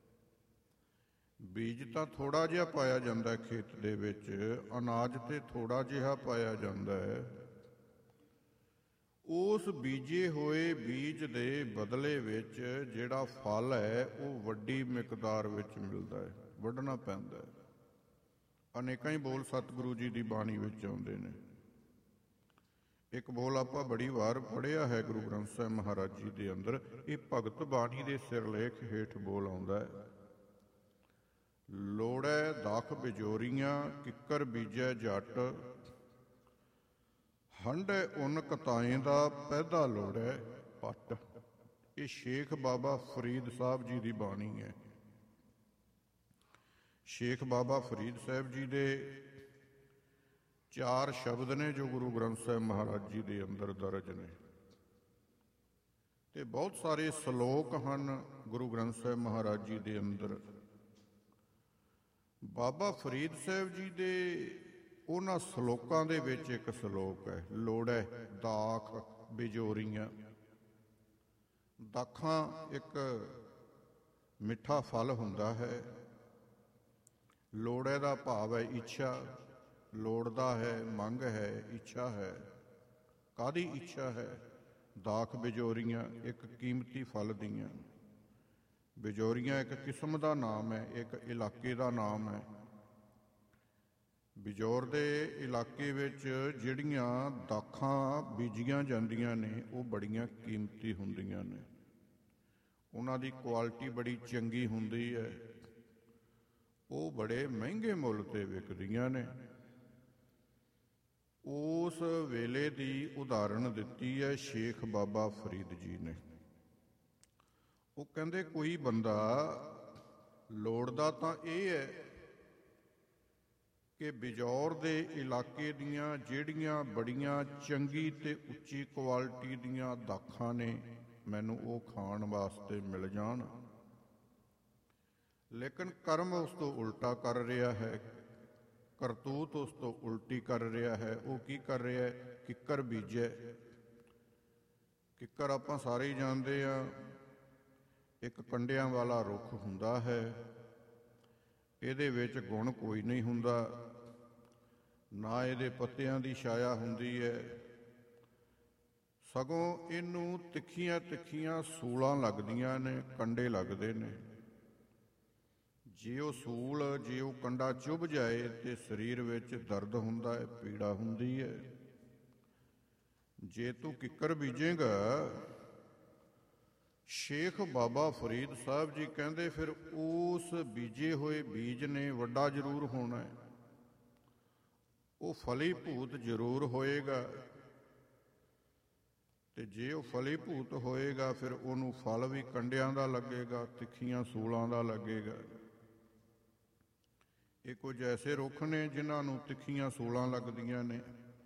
ਬੀਜ ਤਾਂ ਥੋੜ੍ਹਾ ਜਿਹਾ ਪਾਇਆ ਜਾਂਦਾ ਖੇਤ ਦੇ ਵਿੱਚ, ਅਨਾਜ ਤੇ ਥੋੜ੍ਹਾ ਜਿਹਾ ਪਾਇਆ ਜਾਂਦਾ ਹੈ। ਉਸ ਬੀਜੇ ਹੋਏ ਬੀਜ ਦੇ ਬਦਲੇ ਵਿੱਚ ਜਿਹੜਾ ਫਲ ਹੈ ਉਹ ਵੱਡੀ ਮਿਕਦਾਰ ਵਿੱਚ ਮਿਲਦਾ ਹੈ, ਵੱਢਣਾ ਪੈਂਦਾ ਹੈ। ਅਨੇਕਾਂ ਹੀ ਬੋਲ ਸਤਿਗੁਰੂ ਜੀ ਦੀ ਬਾਣੀ ਵਿੱਚ ਆਉਂਦੇ ਨੇ। ਇੱਕ ਬੋਲ ਆਪਾਂ ਬੜੀ ਵਾਰ ਪੜ੍ਹਿਆ ਹੈ ਗੁਰੂ ਗ੍ਰੰਥ ਸਾਹਿਬ ਮਹਾਰਾਜ ਜੀ ਦੇ ਅੰਦਰ, ਇਹ ਭਗਤ ਬਾਣੀ ਦੇ ਸਿਰਲੇਖ ਹੇਠ ਬੋਲ ਆਉਂਦਾ ਹੈ। ਲੋੜੈ ਦਾਖ ਬਿਜੋਰੀਆਂ, ਕਿੱਕਰ ਬੀਜੈ ਜੱਟ, ਹੰਢੈ ਉਨ ਕਤਾਏ ਦਾ, ਪੈਦਾ ਲੋੜੈ ਪੱਟ। ਇਹ ਸ਼ੇਖ ਬਾਬਾ ਫਰੀਦ ਸਾਹਿਬ ਜੀ ਦੀ ਬਾਣੀ ਹੈ। ਸ਼ੇਖ ਬਾਬਾ ਫਰੀਦ ਸਾਹਿਬ ਜੀ ਦੇ ਚਾਰ ਸ਼ਬਦ ਨੇ ਜੋ ਗੁਰੂ ਗ੍ਰੰਥ ਸਾਹਿਬ ਮਹਾਰਾਜ ਜੀ ਦੇ ਅੰਦਰ ਦਰਜ ਨੇ, ਤੇ ਬਹੁਤ ਸਾਰੇ ਸ਼ਲੋਕ ਹਨ ਗੁਰੂ ਗ੍ਰੰਥ ਸਾਹਿਬ ਮਹਾਰਾਜ ਜੀ ਦੇ ਅੰਦਰ। ਬਾਬਾ ਫਰੀਦ ਸਾਹਿਬ ਜੀ ਦੇ ਉਹਨਾਂ ਸ਼ਲੋਕਾਂ ਦੇ ਵਿੱਚ ਇੱਕ ਸ਼ਲੋਕ ਹੈ, ਲੋੜੈ ਦਾਖ ਬਿਜੋਰੀਆਂ। ਦਾਖਾਂ ਇੱਕ ਮਿੱਠਾ ਫਲ ਹੁੰਦਾ ਹੈ। ਲੋੜੈ ਦਾ ਭਾਵ ਹੈ ਇੱਛਾ, ਲੋੜਦਾ ਹੈ, ਮੰਗ ਹੈ, ਇੱਛਾ ਹੈ। ਕਾਹਦੀ ਇੱਛਾ ਹੈ? ਦਾਖ ਬਿਜੋਰੀਆਂ ਇੱਕ ਕੀਮਤੀ ਫਲ ਦੀਆਂ। ਬਿਜੋਰੀਆਂ ਇੱਕ ਕਿਸਮ ਦਾ ਨਾਮ ਹੈ, ਇੱਕ ਇਲਾਕੇ ਦਾ ਨਾਮ ਹੈ। ਬਿਜੌਰ ਦੇ ਇਲਾਕੇ ਵਿੱਚ ਜਿਹੜੀਆਂ ਦਾਖਾਂ ਬੀਜੀਆਂ ਜਾਂਦੀਆਂ ਨੇ ਉਹ ਬੜੀਆਂ ਕੀਮਤੀ ਹੁੰਦੀਆਂ ਨੇ, ਉਹਨਾਂ ਦੀ ਕੁਆਲਿਟੀ ਬੜੀ ਚੰਗੀ ਹੁੰਦੀ ਹੈ, ਉਹ ਬੜੇ ਮਹਿੰਗੇ ਮੁੱਲ 'ਤੇ ਵਿਕਦੀਆਂ ਨੇ। ਉਸ ਵੇਲੇ ਦੀ ਉਦਾਹਰਣ ਦਿੱਤੀ ਹੈ ਸ਼ੇਖ ਬਾਬਾ ਫਰੀਦ ਜੀ ਨੇ। ਉਹ ਕਹਿੰਦੇ ਕੋਈ ਬੰਦਾ ਲੋੜਦਾ ਤਾਂ ਇਹ ਹੈ ਕਿ ਬਿਜੌਰ ਦੇ ਇਲਾਕੇ ਦੀਆਂ ਜਿਹੜੀਆਂ ਬੜੀਆਂ ਚੰਗੀ ਤੇ ਉੱਚੀ ਕੁਆਲਿਟੀ ਦੀਆਂ ਦਾਖਾਂ ਨੇ ਮੈਨੂੰ ਉਹ ਖਾਣ ਵਾਸਤੇ ਮਿਲ ਜਾਣ, ਲੇਕਿਨ ਕਰਮ ਉਸ ਤੋਂ ਉਲਟਾ ਕਰ ਰਿਹਾ ਹੈ, ਕਰਤੂਤ ਉਸ ਤੋਂ ਉਲਟੀ ਕਰ ਰਿਹਾ ਹੈ। ਉਹ ਕੀ ਕਰ ਰਿਹਾ ਹੈ? ਕਿੱਕਰ ਬੀਜੈ। ਕਿੱਕਰ ਆਪਾਂ ਸਾਰੇ ਹੀ ਜਾਣਦੇ ਹਾਂ, ਇੱਕ ਕੰਡਿਆਂ ਵਾਲਾ ਰੁੱਖ ਹੁੰਦਾ ਹੈ। ਇਹਦੇ ਵਿੱਚ ਗੁਣ ਕੋਈ ਨਹੀਂ ਹੁੰਦਾ, ਨਾ ਇਹਦੇ ਪੱਤਿਆਂ ਦੀ ਛਾਇਆ ਹੁੰਦੀ ਹੈ, ਸਗੋਂ ਇਹਨੂੰ ਤਿੱਖੀਆਂ ਤਿੱਖੀਆਂ ਸੂਲਾਂ ਲੱਗਦੀਆਂ ਨੇ, ਕੰਡੇ ਲੱਗਦੇ ਨੇ। ਜੇ ਉਹ ਸੂਲ ਜੇ ਉਹ ਕੰਡਾ ਚੁੱਭ ਜਾਏ ਤੇ ਸਰੀਰ ਵਿੱਚ ਦਰਦ ਹੁੰਦਾ ਹੈ, ਪੀੜਾ ਹੁੰਦੀ ਹੈ। ਜੇ ਤੂੰ ਕਿੱਕਰ ਬੀਜੇਗਾ, ਸ਼ੇਖ ਬਾਬਾ ਫਰੀਦ ਸਾਹਿਬ ਜੀ ਕਹਿੰਦੇ, ਫਿਰ ਉਸ ਬੀਜੇ ਹੋਏ ਬੀਜ ਨੇ ਵੱਡਾ ਜ਼ਰੂਰ ਹੋਣਾ ਹੈ, ਉਹ ਫਲੀ ਭੂਤ ਜ਼ਰੂਰ ਹੋਏਗਾ। ਤੇ ਜੇ ਉਹ ਫਲੀ ਭੂਤ ਹੋਏਗਾ ਫਿਰ ਉਹਨੂੰ ਫਲ ਵੀ ਕੰਡਿਆਂ ਦਾ ਲੱਗੇਗਾ, ਤਿੱਖੀਆਂ ਸੂਲਾਂ ਦਾ ਲੱਗੇਗਾ। ਇਹ ਕੁਝ ਐਸੇ ਰੁੱਖ ਨੇ ਜਿਨ੍ਹਾਂ ਨੂੰ ਤਿੱਖੀਆਂ ਸੂਲਾਂ ਲੱਗਦੀਆਂ ਨੇ।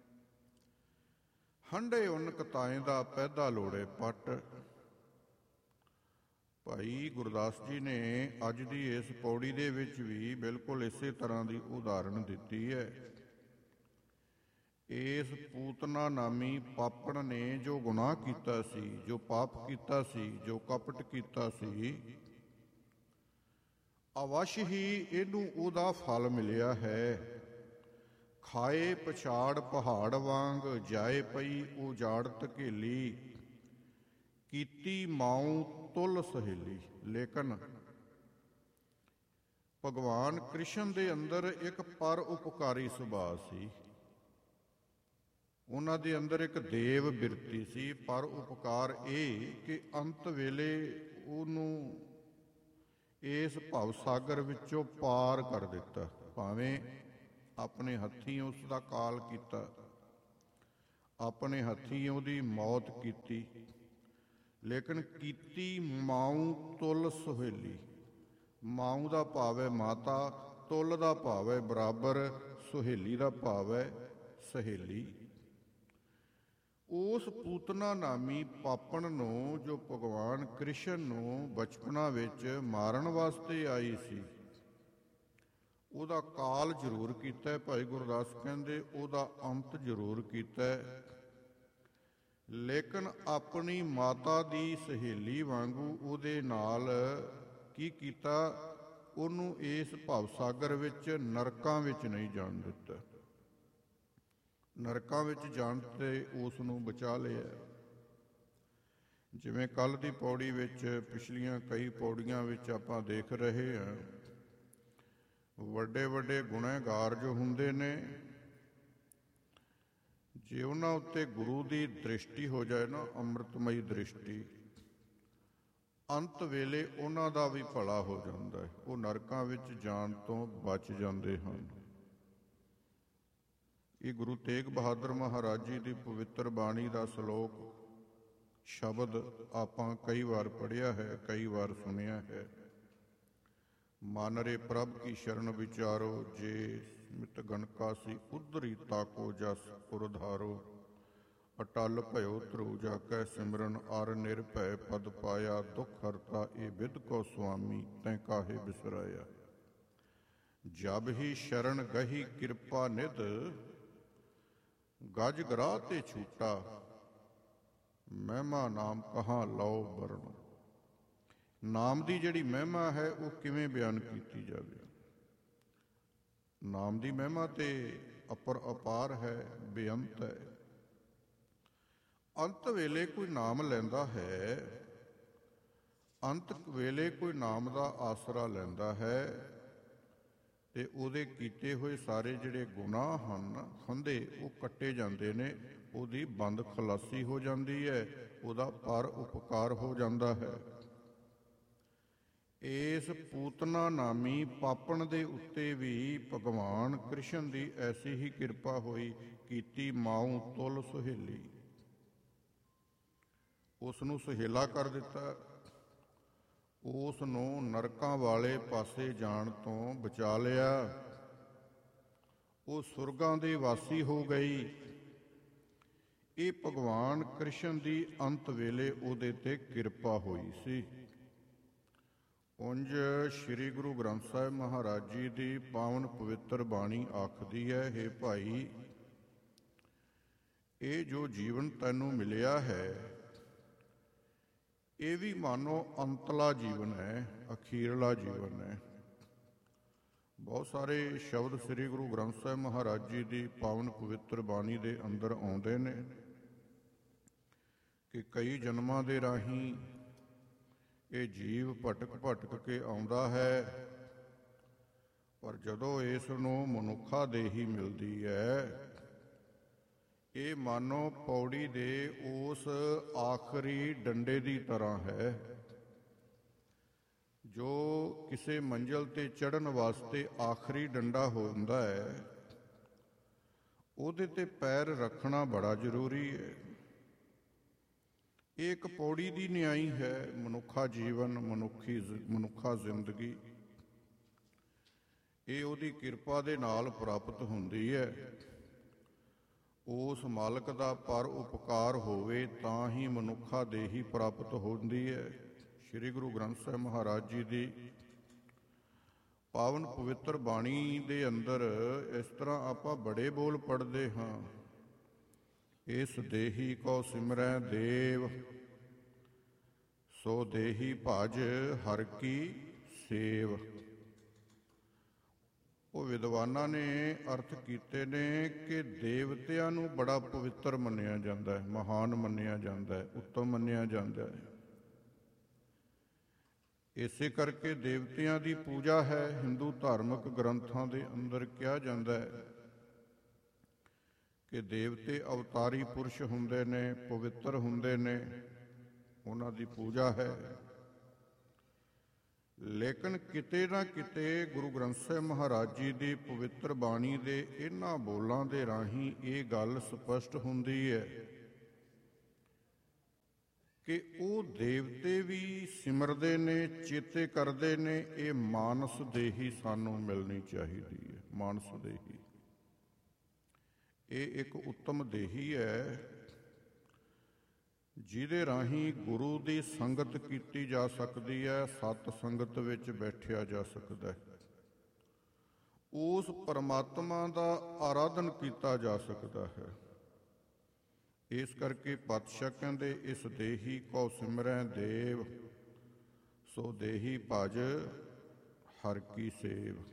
ਹੰਢੇ ਉਨ ਕਤਾਏ ਦਾ ਪੈਦਾ ਲੋੜੇ ਪੱਟ। ਭਾਈ ਗੁਰਦਾਸ ਜੀ ਨੇ ਅੱਜ ਦੀ ਇਸ ਪੌੜੀ ਦੇ ਵਿੱਚ ਵੀ ਬਿਲਕੁਲ ਇਸੇ ਤਰ੍ਹਾਂ ਦੀ ਉਦਾਹਰਣ ਦਿੱਤੀ ਹੈ। ਇਸ ਪੂਤਨਾ ਨਾਮੀ ਪਾਪਣ ਨੇ ਜੋ ਗੁਨਾਹ ਕੀਤਾ ਸੀ, ਜੋ ਪਾਪ ਕੀਤਾ ਸੀ, ਜੋ ਕਪਟ ਕੀਤਾ ਸੀ, ਅਵਸ਼ ਹੀ ਇਹਨੂੰ ਉਹਦਾ ਫਲ ਮਿਲਿਆ ਹੈ। ਖਾਏ ਪਛਾੜ ਪਹਾੜ ਵਾਂਗ, ਜਾਏ ਪਈ ਉਜਾੜ ਧਕੇਲੀ, ਕੀਤੀ ਮਾਊ ਤੁਲ ਸਹੇਲੀ। ਲੇਕਿਨ ਭਗਵਾਨ ਕ੍ਰਿਸ਼ਨ ਦੇ ਅੰਦਰ ਇੱਕ ਪਰ ਉਪਕਾਰੀ ਸੁਭਾਅ ਸੀ। ਉਹਨਾਂ ਦੇ ਅੰਦਰ ਇੱਕ ਦੇਵ ਬਿਰਤੀ ਸੀ। ਪਰ ਉਪਕਾਰ ਇਹ ਕਿ ਅੰਤ ਵੇਲੇ ਉਹਨੂੰ ਇਸ ਭਵ ਸਾਗਰ ਵਿੱਚੋਂ ਪਾਰ ਕਰ ਦਿੱਤਾ। ਭਾਵੇਂ ਆਪਣੇ ਹੱਥੀਂ ਉਸ ਦਾ ਕਾਲ ਕੀਤਾ, ਆਪਣੇ ਹੱਥੀਂ ਉਹਦੀ ਮੌਤ ਕੀਤੀ, ਲੇਕਿਨ ਕੀਤੀ ਮਾਊ ਤੁਲ ਸੁਹੇਲੀ। ਮਾਊ ਦਾ ਭਾਵ ਹੈ ਮਾਤਾ, ਤੁਲ ਦਾ ਭਾਵ ਹੈ ਬਰਾਬਰ, ਸੁਹੇਲੀ ਦਾ ਭਾਵ ਹੈ ਸਹੇਲੀ। ਉਸ ਪੂਤਨਾ ਨਾਮੀ ਪਾਪਣ ਨੂੰ ਜੋ ਭਗਵਾਨ ਕ੍ਰਿਸ਼ਨ ਨੂੰ ਬਚਪਨਾ ਵਿੱਚ ਮਾਰਨ ਵਾਸਤੇ ਆਈ ਸੀ, ਉਹਦਾ ਕਾਲ ਜ਼ਰੂਰ ਕੀਤਾ। ਭਾਈ ਗੁਰਦਾਸ ਕਹਿੰਦੇ ਉਹਦਾ ਅੰਤ ਜ਼ਰੂਰ ਕੀਤਾ, ਲੇਕਿਨ ਆਪਣੀ ਮਾਤਾ ਦੀ ਸਹੇਲੀ ਵਾਂਗੂ ਉਹਦੇ ਨਾਲ ਕੀ ਕੀਤਾ, ਉਹਨੂੰ ਇਸ ਭਵ ਸਾਗਰ ਵਿੱਚ ਨਰਕਾਂ ਵਿੱਚ ਨਹੀਂ ਜਾਣ ਦਿੱਤਾ। ਨਰਕਾਂ ਵਿੱਚ ਜਾਣ ਤੇ ਉਸ ਨੂੰ ਬਚਾ ਲਿਆ। ਜਿਵੇਂ ਕੱਲ੍ਹ ਦੀ ਪੌੜੀ ਵਿੱਚ, ਪਿਛਲੀਆਂ ਕਈ ਪੌੜੀਆਂ ਵਿੱਚ ਆਪਾਂ ਦੇਖ ਰਹੇ ਹਾਂ, ਵੱਡੇ ਵੱਡੇ ਗੁਨਹਗਾਰ ਜੋ ਹੁੰਦੇ ਨੇ, ਜੇ ਉਹਨਾਂ ਉੱਤੇ ਗੁਰੂ ਦੀ ਦ੍ਰਿਸ਼ਟੀ ਹੋ ਜਾਏ ਨਾ, ਅੰਮ੍ਰਿਤਮਈ ਦ੍ਰਿਸ਼ਟੀ, ਅੰਤ ਵੇਲੇ ਉਹਨਾਂ ਦਾ ਵੀ ਭਲਾ ਹੋ ਜਾਂਦਾ ਹੈ। ਉਹ ਨਰਕਾਂ ਵਿੱਚ ਜਾਣ ਤੋਂ ਬਚ ਜਾਂਦੇ ਹਨ। ਇਹ ਗੁਰੂ ਤੇਗ ਬਹਾਦਰ ਮਹਾਰਾਜ ਜੀ ਦੀ ਪਵਿੱਤਰ ਬਾਣੀ ਦਾ ਸ਼ਲੋਕ ਸ਼ਬਦ ਆਪਾਂ ਕਈ ਵਾਰ ਪੜ੍ਹਿਆ ਹੈ, ਕਈ ਵਾਰ ਸੁਣਿਆ ਹੈ। ਮਨ ਰੇ ਪ੍ਰਭ ਕੀ ਸ਼ਰਨ ਵਿਚਾਰੋ, ਜੇ ਮਿਤ ਗਣਕਾ ਸੀ ਉਧਰੀ ਤਾਕੋ, ਜਸ ਉਰਧਾਰੋ, ਅਟਲ ਭਇਓ ਧਰੂ ਜਾ ਕੈ ਸਿਮਰਨ, ਅਰ ਨਿਰਭੈ ਪਦ ਪਾਇਆ, ਦੁਖ ਹਰਤਾ ਇਹ ਬਿਦ ਕੋ ਸੁਆਮੀ, ਤੈਂ ਕਾਹੇ ਬਿਸਰਾਇਆ। ਜਬ ਹੀ ਸ਼ਰਨ ਗਹੀ ਕਿਰਪਾ ਨਿਧ, ਗਜ ਗਰਾਹ ਤੇ ਛੂਟਾ, ਮਹਿਮਾ ਨਾਮ ਕਹਾਂ ਲਓ ਵਰਣੋ। ਨਾਮ ਦੀ ਜਿਹੜੀ ਮਹਿਮਾ ਹੈ ਉਹ ਕਿਵੇਂ ਬਿਆਨ ਕੀਤੀ ਜਾਵੇ। ਨਾਮ ਦੀ ਮਹਿਮਾ ਤੇ ਅਪਰ ਅਪਾਰ ਹੈ, ਬੇਅੰਤ ਹੈ। ਅੰਤ ਵੇਲੇ ਕੋਈ ਨਾਮ ਲੈਂਦਾ ਹੈ, ਅੰਤ ਵੇਲੇ ਕੋਈ ਨਾਮ ਦਾ ਆਸਰਾ ਲੈਂਦਾ ਹੈ, ਤੇ ਉਹਦੇ ਕੀਤੇ ਹੋਏ ਸਾਰੇ ਜਿਹੜੇ ਗੁਨਾਹ ਹਨ, ਫੰਦੇ, ਉਹ ਕੱਟੇ ਜਾਂਦੇ ਨੇ। ਉਹਦੀ ਬੰਦ ਖਲਾਸੀ ਹੋ ਜਾਂਦੀ ਹੈ, ਉਹਦਾ ਪਰ ਉਪਕਾਰ ਹੋ ਜਾਂਦਾ ਹੈ। ਇਸ ਪੂਤਨਾ ਨਾਮੀ ਪਾਪਣ ਦੇ ਉੱਤੇ ਵੀ ਭਗਵਾਨ ਕ੍ਰਿਸ਼ਨ ਦੀ ਐਸੀ ਹੀ ਕਿਰਪਾ ਹੋਈ, ਕੀਤੀ ਮਾਊ ਤੁਲ ਸੁਹੇਲੀ। ਉਸ ਨੂੰ ਸੁਹੇਲਾ ਕਰ ਦਿੱਤਾ, ਉਸ ਨੂੰ ਨਰਕਾਂ ਵਾਲੇ ਪਾਸੇ ਜਾਣ ਤੋਂ ਬਚਾ ਲਿਆ। ਉਹ ਸੁਰਗਾਂ ਦੇ ਵਾਸੀ ਹੋ ਗਈ। ਇਹ ਭਗਵਾਨ ਕ੍ਰਿਸ਼ਨ ਦੀ ਅੰਤ ਵੇਲੇ ਉਹਦੇ ਤੇ ਕਿਰਪਾ ਹੋਈ ਸੀ। ਉਂਝ ਸ੍ਰੀ ਗੁਰੂ ਗ੍ਰੰਥ ਸਾਹਿਬ ਮਹਾਰਾਜ ਜੀ ਦੀ ਪਾਵਨ ਪਵਿੱਤਰ ਬਾਣੀ ਆਖਦੀ ਹੈ, ਹੇ ਭਾਈ, ਇਹ ਜੋ ਜੀਵਨ ਤੈਨੂੰ ਮਿਲਿਆ ਹੈ, ਇਹ ਵੀ ਮਾਨੋ ਅੰਤਲਾ ਜੀਵਨ ਹੈ, ਅਖੀਰਲਾ ਜੀਵਨ ਹੈ। ਬਹੁਤ ਸਾਰੇ ਸ਼ਬਦ ਸ੍ਰੀ ਗੁਰੂ ਗ੍ਰੰਥ ਸਾਹਿਬ ਮਹਾਰਾਜ ਜੀ ਦੀ ਪਾਵਨ ਪਵਿੱਤਰ ਬਾਣੀ ਦੇ ਅੰਦਰ ਆਉਂਦੇ ਨੇ ਕਿ ਕਈ ਜਨਮਾਂ ਦੇ ਰਾਹੀਂ ਇਹ ਜੀਵ ਭਟਕ ਭਟਕ ਕੇ ਆਉਂਦਾ ਹੈ, ਪਰ ਜਦੋਂ ਇਸ ਨੂੰ ਮਨੁੱਖਾ ਦੇਹੀ ਮਿਲਦੀ ਹੈ, ਇਹ ਮਾਨੋ ਪੌੜੀ ਦੇ ਉਸ ਆਖਰੀ ਡੰਡੇ ਦੀ ਤਰ੍ਹਾਂ ਹੈ ਜੋ ਕਿਸੇ ਮੰਜ਼ਿਲ ਤੇ ਚੜ੍ਹਨ ਵਾਸਤੇ ਆਖਰੀ ਡੰਡਾ ਹੁੰਦਾ ਹੈ। ਉਹਦੇ ਤੇ ਪੈਰ ਰੱਖਣਾ ਬੜਾ ਜ਼ਰੂਰੀ ਹੈ। ਇਹ ਇੱਕ ਪੌੜੀ ਦੀ ਨਿਆਈ ਹੈ। ਮਨੁੱਖਾ ਜੀਵਨ, ਮਨੁੱਖੀ ਮਨੁੱਖਾ ਜ਼ਿੰਦਗੀ, ਇਹ ਉਹਦੀ ਕਿਰਪਾ ਦੇ ਨਾਲ ਪ੍ਰਾਪਤ ਹੁੰਦੀ ਹੈ। ਉਸ ਮਾਲਕ ਦਾ ਪਰ ਉਪਕਾਰ ਹੋਵੇ ਤਾਂ ਹੀ ਮਨੁੱਖਾ ਦੇਹੀ ਪ੍ਰਾਪਤ ਹੁੰਦੀ ਹੈ। ਸ੍ਰੀ ਗੁਰੂ ਗ੍ਰੰਥ ਸਾਹਿਬ ਮਹਾਰਾਜ ਜੀ ਦੀ ਪਾਵਨ ਪਵਿੱਤਰ ਬਾਣੀ ਦੇ ਅੰਦਰ ਇਸ ਤਰ੍ਹਾਂ ਆਪਾਂ ਬੜੇ ਬੋਲ ਪੜ੍ਹਦੇ ਹਾਂ। ਇਸ ਦੇਹੀ ਕੋ ਸਿਮਰੈ ਦੇਵ, ਸੋ ਦੇਹੀ ਭਜ ਹਰਿ ਕੀ ਸੇਵ। ਉਹ ਵਿਦਵਾਨਾਂ ਨੇ ਅਰਥ ਕੀਤੇ ਨੇ ਕਿ ਦੇਵਤਿਆਂ ਨੂੰ ਬੜਾ ਪਵਿੱਤਰ ਮੰਨਿਆ ਜਾਂਦਾ ਹੈ, ਮਹਾਨ ਮੰਨਿਆ ਜਾਂਦਾ ਹੈ, ਉੱਤਮ ਮੰਨਿਆ ਜਾਂਦਾ ਹੈ। ਇਸੇ ਕਰਕੇ ਦੇਵਤਿਆਂ ਦੀ ਪੂਜਾ ਹੈ। ਹਿੰਦੂ ਧਾਰਮਿਕ ਗ੍ਰੰਥਾਂ ਦੇ ਅੰਦਰ ਕਿਹਾ ਜਾਂਦਾ ਹੈ ਕਿ ਦੇਵਤੇ ਅਵਤਾਰੀ ਪੁਰਸ਼ ਹੁੰਦੇ ਨੇ, ਪਵਿੱਤਰ ਹੁੰਦੇ ਨੇ, ਉਹਨਾਂ ਦੀ ਪੂਜਾ ਹੈ। ਲੇਕਿਨ ਕਿਤੇ ਨਾ ਕਿਤੇ ਗੁਰੂ ਗ੍ਰੰਥ ਸਾਹਿਬ ਮਹਾਰਾਜ ਜੀ ਦੀ ਪਵਿੱਤਰ ਬਾਣੀ ਦੇ ਇਹਨਾਂ ਬੋਲਾਂ ਦੇ ਰਾਹੀਂ ਇਹ ਗੱਲ ਸਪਸ਼ਟ ਹੁੰਦੀ ਹੈ ਕਿ ਉਹ ਦੇਵਤੇ ਵੀ ਸਿਮਰਦੇ ਨੇ, ਚੇਤੇ ਕਰਦੇ ਨੇ। ਇਹ ਮਾਨਸ ਦੇਹੀ ਸਾਨੂੰ ਮਿਲਣੀ ਚਾਹੀਦੀ ਹੈ। ਮਾਨਸ ਦੇਹੀ ਇਹ ਇੱਕ ਉੱਤਮ ਦੇਹੀ ਹੈ ਜਿਹਦੇ ਰਾਹੀਂ ਗੁਰੂ ਦੀ ਸੰਗਤ ਕੀਤੀ ਜਾ ਸਕਦੀ ਹੈ, ਸਤ ਸੰਗਤ ਵਿੱਚ ਬੈਠਿਆ ਜਾ ਸਕਦਾ ਹੈ, ਉਸ ਪਰਮਾਤਮਾ ਦਾ ਆਰਾਧਨ ਕੀਤਾ ਜਾ ਸਕਦਾ ਹੈ। ਇਸ ਕਰਕੇ ਪਾਤਸ਼ਾਹ ਕਹਿੰਦੇ ਇਸ ਦੇਹੀ ਕੋ ਸਿਮਰੈ ਦੇਵ, ਸੋ ਦੇਹੀ ਭਜ ਹਰਿ ਕੀ ਸੇਵ।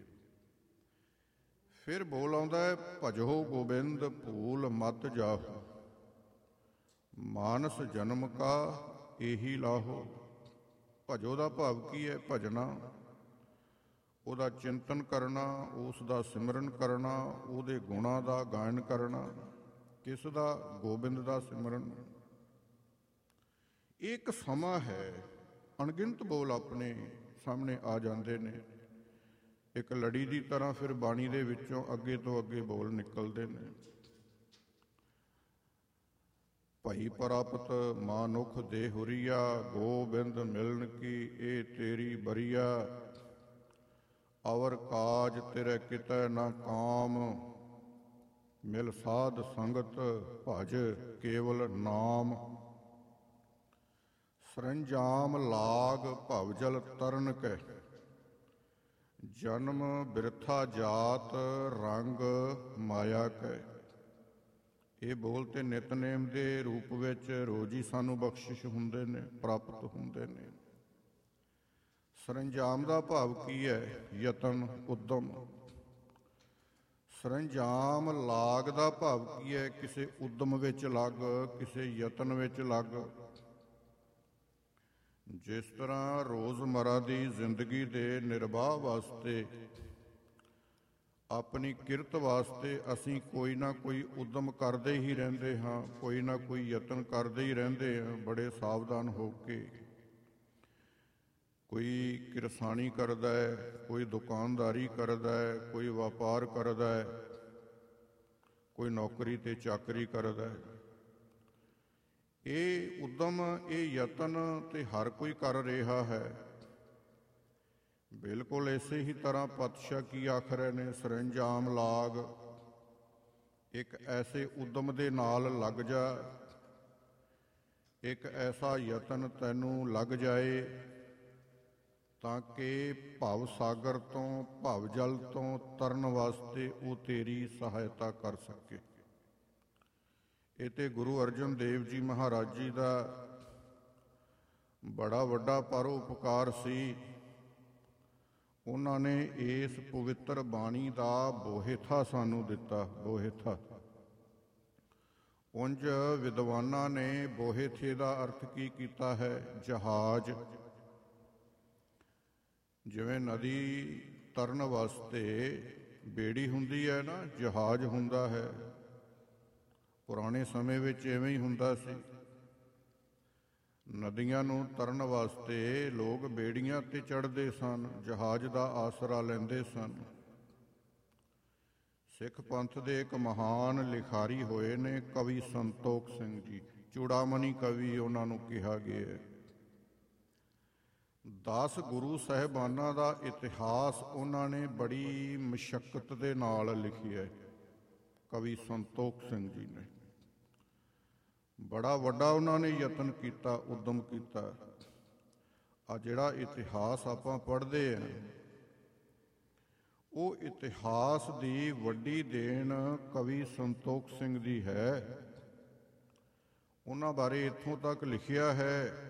ਫਿਰ ਬੋਲ ਆਉਂਦਾ ਹੈ, ਭਜੋ ਗੋਬਿੰਦ ਭੂਲ ਮਤ ਜਾਹੋ, ਮਾਨਸ ਜਨਮ ਕਾ ਇਹੀ ਲਾਹੋ। ਭਜੋ ਦਾ ਭਾਵ ਕੀ ਹੈ? ਭਜਣਾ, ਉਹਦਾ ਚਿੰਤਨ ਕਰਨਾ, ਉਸ ਦਾ ਸਿਮਰਨ ਕਰਨਾ, ਉਹਦੇ ਗੁਣਾਂ ਦਾ ਗਾਇਨ ਕਰਨਾ। ਕਿਸ ਦਾ? ਗੋਬਿੰਦ ਦਾ ਸਿਮਰਨ। ਇੱਕ ਸਮਾਂ ਹੈ, ਅਣਗਿਣਤ ਬੋਲ ਆਪਣੇ ਸਾਹਮਣੇ ਆ ਜਾਂਦੇ ਨੇ ਇੱਕ ਲੜੀ ਦੀ ਤਰ੍ਹਾਂ। ਫਿਰ ਬਾਣੀ ਦੇ ਵਿੱਚੋਂ ਅੱਗੇ ਤੋਂ ਅੱਗੇ ਬੋਲ ਨਿਕਲਦੇ ਨੇ। ਭਈ ਪ੍ਰਾਪਤ ਮਾਨੁਖ ਦੇ ਹੁਰੀਆ, ਗੋਬਿੰਦ ਮਿਲਣ ਕੀ ਇਹ ਤੇਰੀ ਬਰੀਆ। ਅਵਰ ਕਾਜ ਤੇਰੇ ਕਿਤੈ ਨਾ ਕਾਮ, ਮਿਲ ਸਾਧ ਸੰਗਤ ਭਜ ਕੇਵਲ ਨਾਮ। ਸਰੰਜਾਮ ਲਾਗ ਭਵ ਜਲ ਤਰਨ ਕੈ, ਜਨਮ ਬਿਰਥਾ ਜਾਤ ਰੰਗ ਮਾਇਆ ਕੈ। ਇਹ ਬੋਲ ਤੇ ਨਿਤਨੇਮ ਦੇ ਰੂਪ ਵਿੱਚ ਰੋਜ਼ ਹੀ ਸਾਨੂੰ ਬਖਸ਼ਿਸ਼ ਹੁੰਦੇ ਨੇ, ਪ੍ਰਾਪਤ ਹੁੰਦੇ ਨੇ। ਸਰੰਜਾਮ ਦਾ ਭਾਵ ਕੀ ਹੈ? ਯਤਨ, ਉਦਮ। ਸਰੰਜਾਮ ਲਾਗ ਦਾ ਭਾਵ ਕੀ ਹੈ? ਕਿਸੇ ਉਦਮ ਵਿੱਚ ਲੱਗ, ਕਿਸੇ ਯਤਨ ਵਿੱਚ ਲੱਗ। ਜਿਸ ਤਰ੍ਹਾਂ ਰੋਜ਼ਮਰਾ ਦੀ ਜ਼ਿੰਦਗੀ ਦੇ ਨਿਰਵਾਹ ਵਾਸਤੇ, ਆਪਣੀ ਕਿਰਤ ਵਾਸਤੇ ਅਸੀਂ ਕੋਈ ਨਾ ਕੋਈ ਉਦਮ ਕਰਦੇ ਹੀ ਰਹਿੰਦੇ ਹਾਂ, ਕੋਈ ਨਾ ਕੋਈ ਯਤਨ ਕਰਦੇ ਹੀ ਰਹਿੰਦੇ ਹਾਂ, ਬੜੇ ਸਾਵਧਾਨ ਹੋ ਕੇ। ਕੋਈ ਕਿਰਸਾਣੀ ਕਰਦਾ ਹੈ, ਕੋਈ ਦੁਕਾਨਦਾਰੀ ਕਰਦਾ ਹੈ, ਕੋਈ ਵਪਾਰ ਕਰਦਾ ਹੈ, ਕੋਈ ਨੌਕਰੀ ਤੇ ਚਾਕਰੀ ਕਰਦਾ ਹੈ। ਇਹ ਉਦਮ, ਇਹ ਯਤਨ ਤੇ ਹਰ ਕੋਈ ਕਰ ਰਿਹਾ ਹੈ। ਬਿਲਕੁਲ ਇਸੇ ਹੀ ਤਰ੍ਹਾਂ ਪਾਤਸ਼ਾਹ ਕੀ ਆਖ ਰਹੇ ਨੇ? ਸਰੰਜਾਮ ਲਾਗ, ਇੱਕ ਐਸੇ ਉਦਮ ਦੇ ਨਾਲ ਲੱਗ ਜਾ, ਇੱਕ ਐਸਾ ਯਤਨ ਤੈਨੂੰ ਲੱਗ ਜਾਏ ਤਾਂ ਕਿ ਭਵ ਸਾਗਰ ਤੋਂ, ਭਵ ਜਲ ਤੋਂ ਤਰਨ ਵਾਸਤੇ ਉਹ ਤੇਰੀ ਸਹਾਇਤਾ ਕਰ ਸਕੇ। ਇਹ ਤੇ ਗੁਰੂ ਅਰਜਨ ਦੇਵ ਜੀ ਮਹਾਰਾਜ ਜੀ ਦਾ ਬੜਾ ਵੱਡਾ ਪਰਉਪਕਾਰ ਸੀ। ਉਹਨਾਂ ਨੇ ਇਸ ਪਵਿੱਤਰ ਬਾਣੀ ਦਾ ਬੋਹਿਥਾ ਸਾਨੂੰ ਦਿੱਤਾ, ਬੋਹਿਥਾ। ਉਂਝ ਵਿਦਵਾਨਾਂ ਨੇ ਬੋਹਿਥੇ ਦਾ ਅਰਥ ਕੀ ਕੀਤਾ ਹੈ? ਜਹਾਜ਼। ਜਿਵੇਂ ਨਦੀ ਤਰਨ ਵਾਸਤੇ ਬੇੜੀ ਹੁੰਦੀ ਹੈ ਨਾ, ਜਹਾਜ਼ ਹੁੰਦਾ ਹੈ। ਪੁਰਾਣੇ ਸਮੇਂ ਵਿੱਚ ਐਵੇਂ ਹੀ ਹੁੰਦਾ ਸੀ। ਨਦੀਆਂ ਨੂੰ ਤਰਨ ਵਾਸਤੇ ਲੋਕ ਬੇੜੀਆਂ ਤੇ ਚੜ੍ਹਦੇ ਸਨ, ਜਹਾਜ਼ ਦਾ ਆਸਰਾ ਲੈਂਦੇ ਸਨ। ਸਿੱਖ ਪੰਥ ਦੇ ਇੱਕ ਮਹਾਨ ਲਿਖਾਰੀ ਹੋਏ ਨੇ ਕਵੀ ਸੰਤੋਖ ਸਿੰਘ ਜੀ, ਚੂੜਾਮਣੀ ਕਵੀ ਉਹਨਾਂ ਨੂੰ ਕਿਹਾ ਗਿਆ ਹੈ। ਦਸ ਗੁਰੂ ਸਾਹਿਬਾਨਾਂ ਦਾ ਇਤਿਹਾਸ ਉਹਨਾਂ ਨੇ ਬੜੀ ਮੁਸ਼ੱਕਤ ਦੇ ਨਾਲ ਲਿਖਿਆ ਹੈ, ਕਵੀ ਸੰਤੋਖ ਸਿੰਘ ਜੀ ਨੇ। ਬੜਾ ਵੱਡਾ ਉਹਨਾਂ ਨੇ ਯਤਨ ਕੀਤਾ, ਉਦਮ ਕੀਤਾ। ਆ ਜਿਹੜਾ ਇਤਿਹਾਸ ਆਪਾਂ ਪੜ੍ਹਦੇ ਹਾਂ, ਉਹ ਇਤਿਹਾਸ ਦੀ ਵੱਡੀ ਦੇਣ ਕਵੀ ਸੰਤੋਖ ਸਿੰਘ ਦੀ ਹੈ। ਉਹਨਾਂ ਬਾਰੇ ਇੱਥੋਂ ਤੱਕ ਲਿਖਿਆ ਹੈ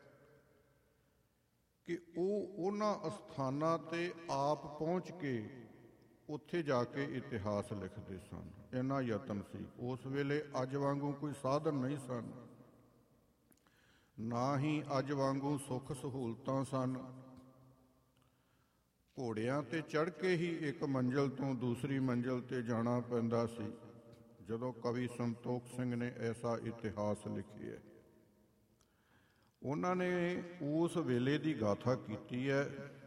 ਕਿ ਉਹ ਉਹਨਾਂ ਅਸਥਾਨਾਂ 'ਤੇ ਆਪ ਪਹੁੰਚ ਕੇ ਉੱਥੇ ਜਾ ਕੇ ਇਤਿਹਾਸ ਲਿਖਦੇ ਸਨ। ਇੰਨਾ ਯਤਨ ਸੀ। ਉਸ ਵੇਲੇ ਅੱਜ ਵਾਂਗੂ ਕੋਈ ਸਾਧਨ ਨਹੀਂ ਸਨ, ਨਾ ਹੀ ਅੱਜ ਵਾਂਗੂ ਸੁੱਖ ਸਹੂਲਤਾਂ ਸਨ। ਘੋੜਿਆਂ 'ਤੇ ਚੜ੍ਹ ਕੇ ਹੀ ਇੱਕ ਮੰਜ਼ਿਲ ਤੋਂ ਦੂਸਰੀ ਮੰਜ਼ਿਲ 'ਤੇ ਜਾਣਾ ਪੈਂਦਾ ਸੀ। ਜਦੋਂ ਕਵੀ ਸੰਤੋਖ ਸਿੰਘ ਨੇ ਐਸਾ ਇਤਿਹਾਸ ਲਿਖਿਆ, ਉਹਨਾਂ ਨੇ ਉਸ ਵੇਲੇ ਦੀ ਗਾਥਾ ਕੀਤੀ ਹੈ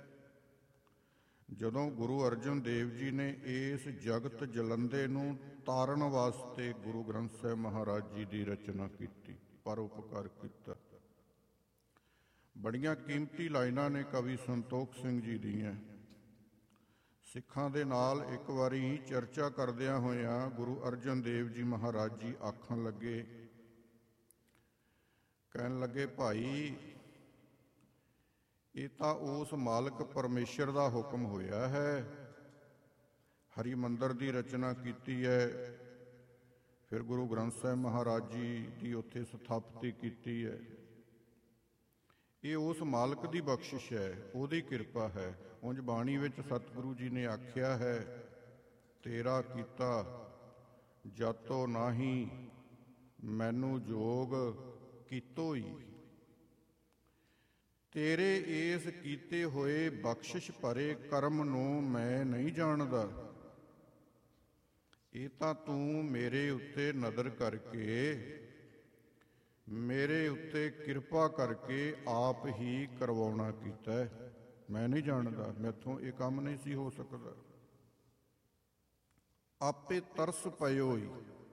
ਜਦੋਂ ਗੁਰੂ ਅਰਜਨ ਦੇਵ ਜੀ ਨੇ ਇਸ ਜਗਤ ਜਲੰਦੇ ਨੂੰ ਤਾਰਨ ਵਾਸਤੇ ਗੁਰੂ ਗ੍ਰੰਥ ਸਾਹਿਬ ਮਹਾਰਾਜ ਜੀ ਦੀ ਰਚਨਾ ਕੀਤੀ, ਪਰਉਪਕਾਰ ਕੀਤਾ। ਬੜੀਆਂ ਕੀਮਤੀ ਲਾਈਨਾਂ ਨੇ ਕਵੀ ਸੰਤੋਖ ਸਿੰਘ ਜੀ ਦੀਆਂ। ਸਿੱਖਾਂ ਦੇ ਨਾਲ ਇੱਕ ਵਾਰੀ ਚਰਚਾ ਕਰਦਿਆਂ ਹੋਇਆਂ ਗੁਰੂ ਅਰਜਨ ਦੇਵ ਜੀ ਮਹਾਰਾਜ ਜੀ ਆਖਣ ਲੱਗੇ, ਕਹਿਣ ਲੱਗੇ, ਭਾਈ ਇਹ ਤਾਂ ਉਸ ਮਾਲਕ ਪਰਮੇਸ਼ਰ ਦਾ ਹੁਕਮ ਹੋਇਆ ਹੈ। ਹਰੀ ਮੰਦਰ ਦੀ ਰਚਨਾ ਕੀਤੀ ਹੈ, ਫਿਰ ਗੁਰੂ ਗ੍ਰੰਥ ਸਾਹਿਬ ਮਹਾਰਾਜ ਜੀ ਦੀ ਉੱਥੇ ਸਥਾਪਤੀ ਕੀਤੀ ਹੈ। ਇਹ ਉਸ ਮਾਲਕ ਦੀ ਬਖਸ਼ਿਸ਼ ਹੈ, ਉਹਦੀ ਕਿਰਪਾ ਹੈ। ਉਂਝ ਬਾਣੀ ਵਿੱਚ ਸਤਿਗੁਰੂ ਜੀ ਨੇ ਆਖਿਆ ਹੈ, ਤੇਰਾ ਕੀਤਾ ਜਾਤੋ ਨਾਹੀ ਮੈਨੂੰ ਜੋਗ ਕੀਤੋਈ। ਤੇਰੇ ਇਸ ਕੀਤੇ ਹੋਏ ਬਖਸ਼ਿਸ਼ ਭਰੇ ਕਰਮ ਨੂੰ ਮੈਂ ਨਹੀਂ ਜਾਣਦਾ। ਇਹ ਤਾਂ ਤੂੰ ਮੇਰੇ ਉੱਤੇ ਨਜ਼ਰ ਕਰਕੇ, ਮੇਰੇ ਉੱਤੇ ਕਿਰਪਾ ਕਰਕੇ ਆਪ ਹੀ ਕਰਵਾਉਣਾ ਕੀਤਾ ਹੈ। ਮੈਂ ਨਹੀਂ ਜਾਣਦਾ, ਮੈਥੋਂ ਇਹ ਕੰਮ ਨਹੀਂ ਸੀ ਹੋ ਸਕਦਾ। ਆਪੇ ਤਰਸ ਪਇਓਈ,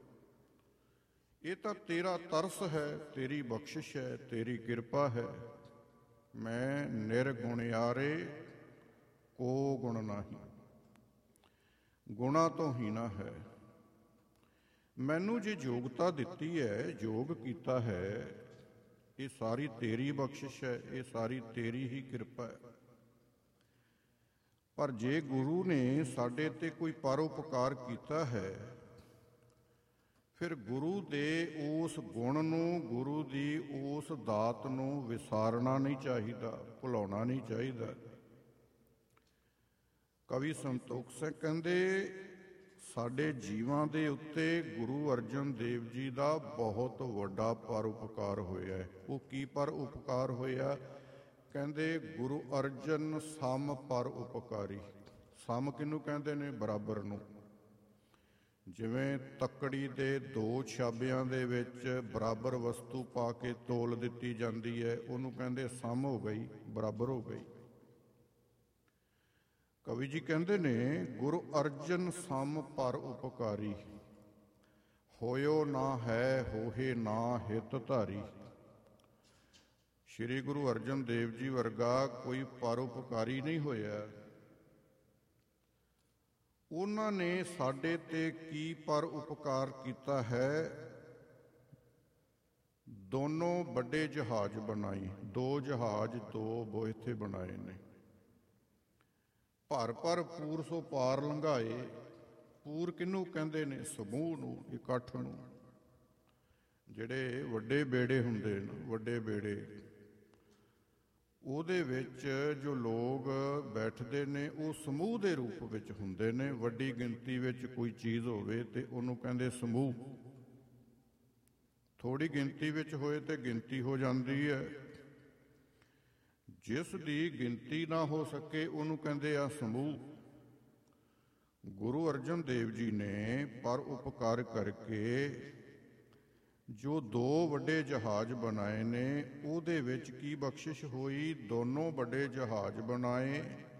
ਇਹ ਤਾਂ ਤੇਰਾ ਤਰਸ ਹੈ, ਤੇਰੀ ਬਖਸ਼ਿਸ਼ ਹੈ, ਤੇਰੀ ਕਿਰਪਾ ਹੈ। ਮੈਂ ਨਿਰਗੁਣਿਆਰੇ ਕੋ ਗੁਣ ਨਾਹੀ, ਗੁਣਾ ਤੋਂ ਹੀਣਾ ਹੈ। ਮੈਨੂੰ ਜੇ ਯੋਗਤਾ ਦਿੱਤੀ ਹੈ, ਯੋਗ ਕੀਤਾ ਹੈ, ਇਹ ਸਾਰੀ ਤੇਰੀ ਬਖਸ਼ਿਸ਼ ਹੈ, ਇਹ ਸਾਰੀ ਤੇਰੀ ਹੀ ਕਿਰਪਾ ਹੈ। ਪਰ ਜੇ ਗੁਰੂ ਨੇ ਸਾਡੇ ਤੇ ਕੋਈ ਪਰਉਪਕਾਰ ਕੀਤਾ ਹੈ, ਫਿਰ ਗੁਰੂ ਦੇ ਉਸ ਗੁਣ ਨੂੰ, ਗੁਰੂ ਦੀ ਉਸ ਦਾਤ ਨੂੰ ਵਿਸਾਰਨਾ ਨਹੀਂ ਚਾਹੀਦਾ, ਭੁਲਾਉਣਾ ਨਹੀਂ ਚਾਹੀਦਾ। ਕਵੀ ਸੰਤੋਖ ਸਿੰਘ ਕਹਿੰਦੇ, ਸਾਡੇ ਜੀਵਾਂ ਦੇ ਉੱਤੇ ਗੁਰੂ ਅਰਜਨ ਦੇਵ ਜੀ ਦਾ ਬਹੁਤ ਵੱਡਾ ਪਰਉਪਕਾਰ ਹੋਇਆ ਹੈ। ਉਹ ਕੀ ਪਰਉਪਕਾਰ ਹੋਇਆ? ਕਹਿੰਦੇ ਗੁਰੂ ਅਰਜਨ ਸਮ ਪਰਉਪਕਾਰੀ। ਸਮ ਕਿਹਨੂੰ ਕਹਿੰਦੇ ਨੇ? ਬਰਾਬਰ ਨੂੰ। ਜਿਵੇਂ ਤੱਕੜੀ ਦੇ ਦੋ ਛਾਬਿਆਂ ਦੇ ਵਿੱਚ ਬਰਾਬਰ ਵਸਤੂ ਪਾ ਕੇ ਤੋਲ ਦਿੱਤੀ ਜਾਂਦੀ ਹੈ, ਉਹਨੂੰ ਕਹਿੰਦੇ ਸਮ ਹੋ ਗਈ, ਬਰਾਬਰ ਹੋ ਗਈ। ਕਵੀ ਜੀ ਕਹਿੰਦੇ ਨੇ, ਗੁਰੂ ਅਰਜਨ ਸਮ ਪਰ ਉਪਕਾਰੀ, ਹੋਇਓ ਨਾ ਹੈ ਹੋਏ ਨਾ ਹਿਤ ਧਾਰੀ। ਸ਼੍ਰੀ ਗੁਰੂ ਅਰਜਨ ਦੇਵ ਜੀ ਵਰਗਾ ਕੋਈ ਪਰਉਪਕਾਰੀ ਨਹੀਂ ਹੋਇਆ। ਉਹਨਾਂ ਨੇ ਸਾਡੇ ਤੇ ਕੀ ਪਰ ਉਪਕਾਰ ਕੀਤਾ ਹੈ? ਦੋਨੋਂ ਵੱਡੇ ਜਹਾਜ਼ ਬਣਾਏ, ਦੋ ਜਹਾਜ਼ ਦੋ ਬੋਇਥੇ ਬਣਾਏ ਨੇ। ਭਰ ਭਰ ਪੂਰ ਸੋ ਪਾਰ ਲੰਘਾਏ। ਪੂਰ ਕਿਹਨੂੰ ਕਹਿੰਦੇ ਨੇ? ਸਮੂਹ ਨੂੰ, ਇਕੱਠ ਨੂੰ। ਜਿਹੜੇ ਵੱਡੇ ਬੇੜੇ ਹੁੰਦੇ ਨੇ, ਵੱਡੇ ਬੇੜੇ, ਉਹਦੇ ਵਿੱਚ ਜੋ ਲੋਕ ਬੈਠਦੇ ਨੇ ਉਹ ਸਮੂਹ ਦੇ ਰੂਪ ਵਿੱਚ ਹੁੰਦੇ ਨੇ। ਵੱਡੀ ਗਿਣਤੀ ਵਿੱਚ ਕੋਈ ਚੀਜ਼ ਹੋਵੇ ਤੇ ਉਹਨੂੰ ਕਹਿੰਦੇ ਸਮੂਹ। ਥੋੜ੍ਹੀ ਗਿਣਤੀ ਵਿੱਚ ਹੋਏ ਤੇ ਗਿਣਤੀ ਹੋ ਜਾਂਦੀ ਹੈ। ਜਿਸ ਦੀ ਗਿਣਤੀ ਨਾ ਹੋ ਸਕੇ ਉਹਨੂੰ ਕਹਿੰਦੇ ਆ ਸਮੂਹ। ਗੁਰੂ ਅਰਜਨ ਦੇਵ ਜੀ ਨੇ ਪਰ ਉਪਕਾਰ ਕਰਕੇ ਜੋ ਦੋ ਵੱਡੇ ਜਹਾਜ਼ ਬਣਾਏ ਨੇ, ਉਹਦੇ ਵਿੱਚ ਕੀ ਬਖਸ਼ਿਸ਼ ਹੋਈ? ਦੋਨੋਂ ਵੱਡੇ ਜਹਾਜ਼ ਬਣਾਏ,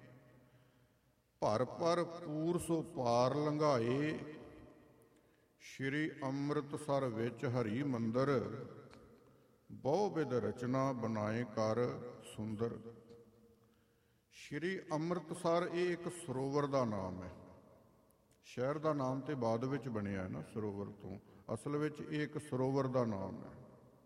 ਭਰ ਭਰ ਪੂਰ ਸੋ ਪਾਰ ਲੰਘਾਏ। ਸ਼੍ਰੀ ਅੰਮ੍ਰਿਤਸਰ ਵਿੱਚ ਹਰੀ ਮੰਦਰ, ਬਹੁ ਵਿਧ ਰਚਨਾ ਬਣਾਏ ਕਰ ਸੁੰਦਰ। ਸ਼੍ਰੀ ਅੰਮ੍ਰਿਤਸਰ ਇਹ ਇੱਕ ਸਰੋਵਰ ਦਾ ਨਾਮ ਹੈ। ਸ਼ਹਿਰ ਦਾ ਨਾਮ ਤੇ ਬਾਅਦ ਵਿੱਚ ਬਣਿਆ ਨਾ ਸਰੋਵਰ ਤੋਂ, ਅਸਲ ਵਿੱਚ ਇਹ ਇੱਕ ਸਰੋਵਰ ਦਾ ਨਾਮ ਹੈ।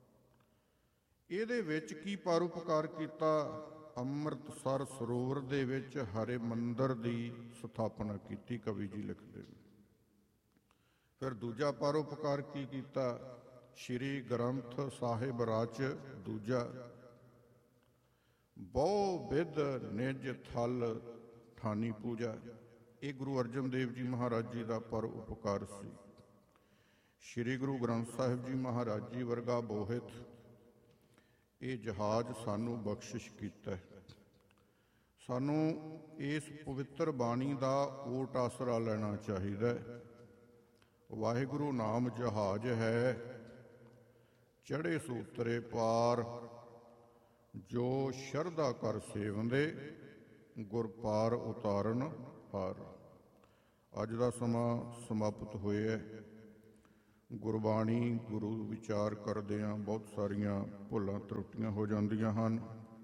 ਇਹਦੇ ਵਿੱਚ ਕੀ ਪਰਉਪਕਾਰ ਕੀਤਾ? ਅੰਮ੍ਰਿਤਸਰ ਸਰੋਵਰ ਦੇ ਵਿੱਚ ਹਰੇ ਮੰਦਰ ਦੀ ਸਥਾਪਨਾ ਕੀਤੀ, ਕਵੀ ਜੀ ਲਿਖਦੇ ਨੇ। ਫਿਰ ਦੂਜਾ ਪਰਉਪਕਾਰ ਕੀ ਕੀਤਾ? ਸ਼੍ਰੀ ਗ੍ਰੰਥ ਸਾਹਿਬ ਰਚ ਦੂਜਾ, ਬਹੁ ਵਿਧ ਨਿਜ ਥਲ ਠਾਨੀ ਪੂਜਾ। ਇਹ ਗੁਰੂ ਅਰਜਨ ਦੇਵ ਜੀ ਮਹਾਰਾਜ ਜੀ ਦਾ ਪਰਉਪਕਾਰ ਸੀ। ਸ਼੍ਰੀ ਗੁਰੂ ਗ੍ਰੰਥ ਸਾਹਿਬ ਜੀ ਮਹਾਰਾਜ ਜੀ ਵਰਗਾ ਬੋਹਿਤ ਇਹ ਜਹਾਜ਼ ਸਾਨੂੰ ਬਖਸ਼ਿਸ਼ ਕੀਤਾ ਹੈ। ਸਾਨੂੰ ਇਸ ਪਵਿੱਤਰ ਬਾਣੀ ਦਾ ਓਟ ਆਸਰਾ ਲੈਣਾ ਚਾਹੀਦਾ ਹੈ। ਵਾਹਿਗੁਰੂ ਨਾਮ ਜਹਾਜ਼ ਹੈ, ਚੜ੍ਹੇ ਸੂਤਰੇ ਪਾਰ, ਜੋ ਸ਼ਰਧਾ ਕਰ ਸੇਵੰਦੇ, ਗੁਰ ਪਾਰ ਉਤਾਰਨ ਹਾਰ। ਅੱਜ ਦਾ ਸਮਾਂ ਸਮਾਪਤ ਹੋਇਆ। ਗੁਰਬਾਣੀ ਗੁਰੂ ਵਿਚਾਰ ਕਰਦਿਆਂ ਬਹੁਤ ਸਾਰੀਆਂ ਭੁੱਲਾਂ ਤਰੁੱਟੀਆਂ ਹੋ ਜਾਂਦੀਆਂ ਹਨ।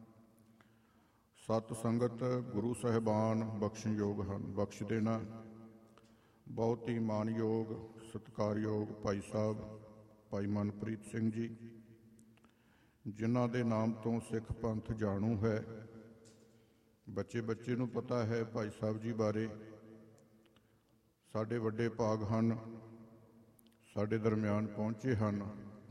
ਸਤ ਸੰਗਤ ਗੁਰੂ ਸਾਹਿਬਾਨ ਬਖਸ਼ਣਯੋਗ ਹਨ, ਬਖਸ਼ ਦੇਣਾ। ਬਹੁਤ ਹੀ ਮਾਣਯੋਗ ਸਤਿਕਾਰਯੋਗ ਭਾਈ ਸਾਹਿਬ ਭਾਈ ਮਨਪ੍ਰੀਤ ਸਿੰਘ ਜੀ, ਜਿਨ੍ਹਾਂ ਦੇ ਨਾਮ ਤੋਂ ਸਿੱਖ ਪੰਥ ਜਾਣੂ ਹੈ। ਬੱਚੇ ਬੱਚੇ ਨੂੰ ਪਤਾ ਹੈ ਭਾਈ ਸਾਹਿਬ ਜੀ ਬਾਰੇ। ਸਾਡੇ ਵੱਡੇ ਭਾਗ ਹਨ, ਸਾਡੇ ਦਰਮਿਆਨ ਪਹੁੰਚੇ ਹਨ।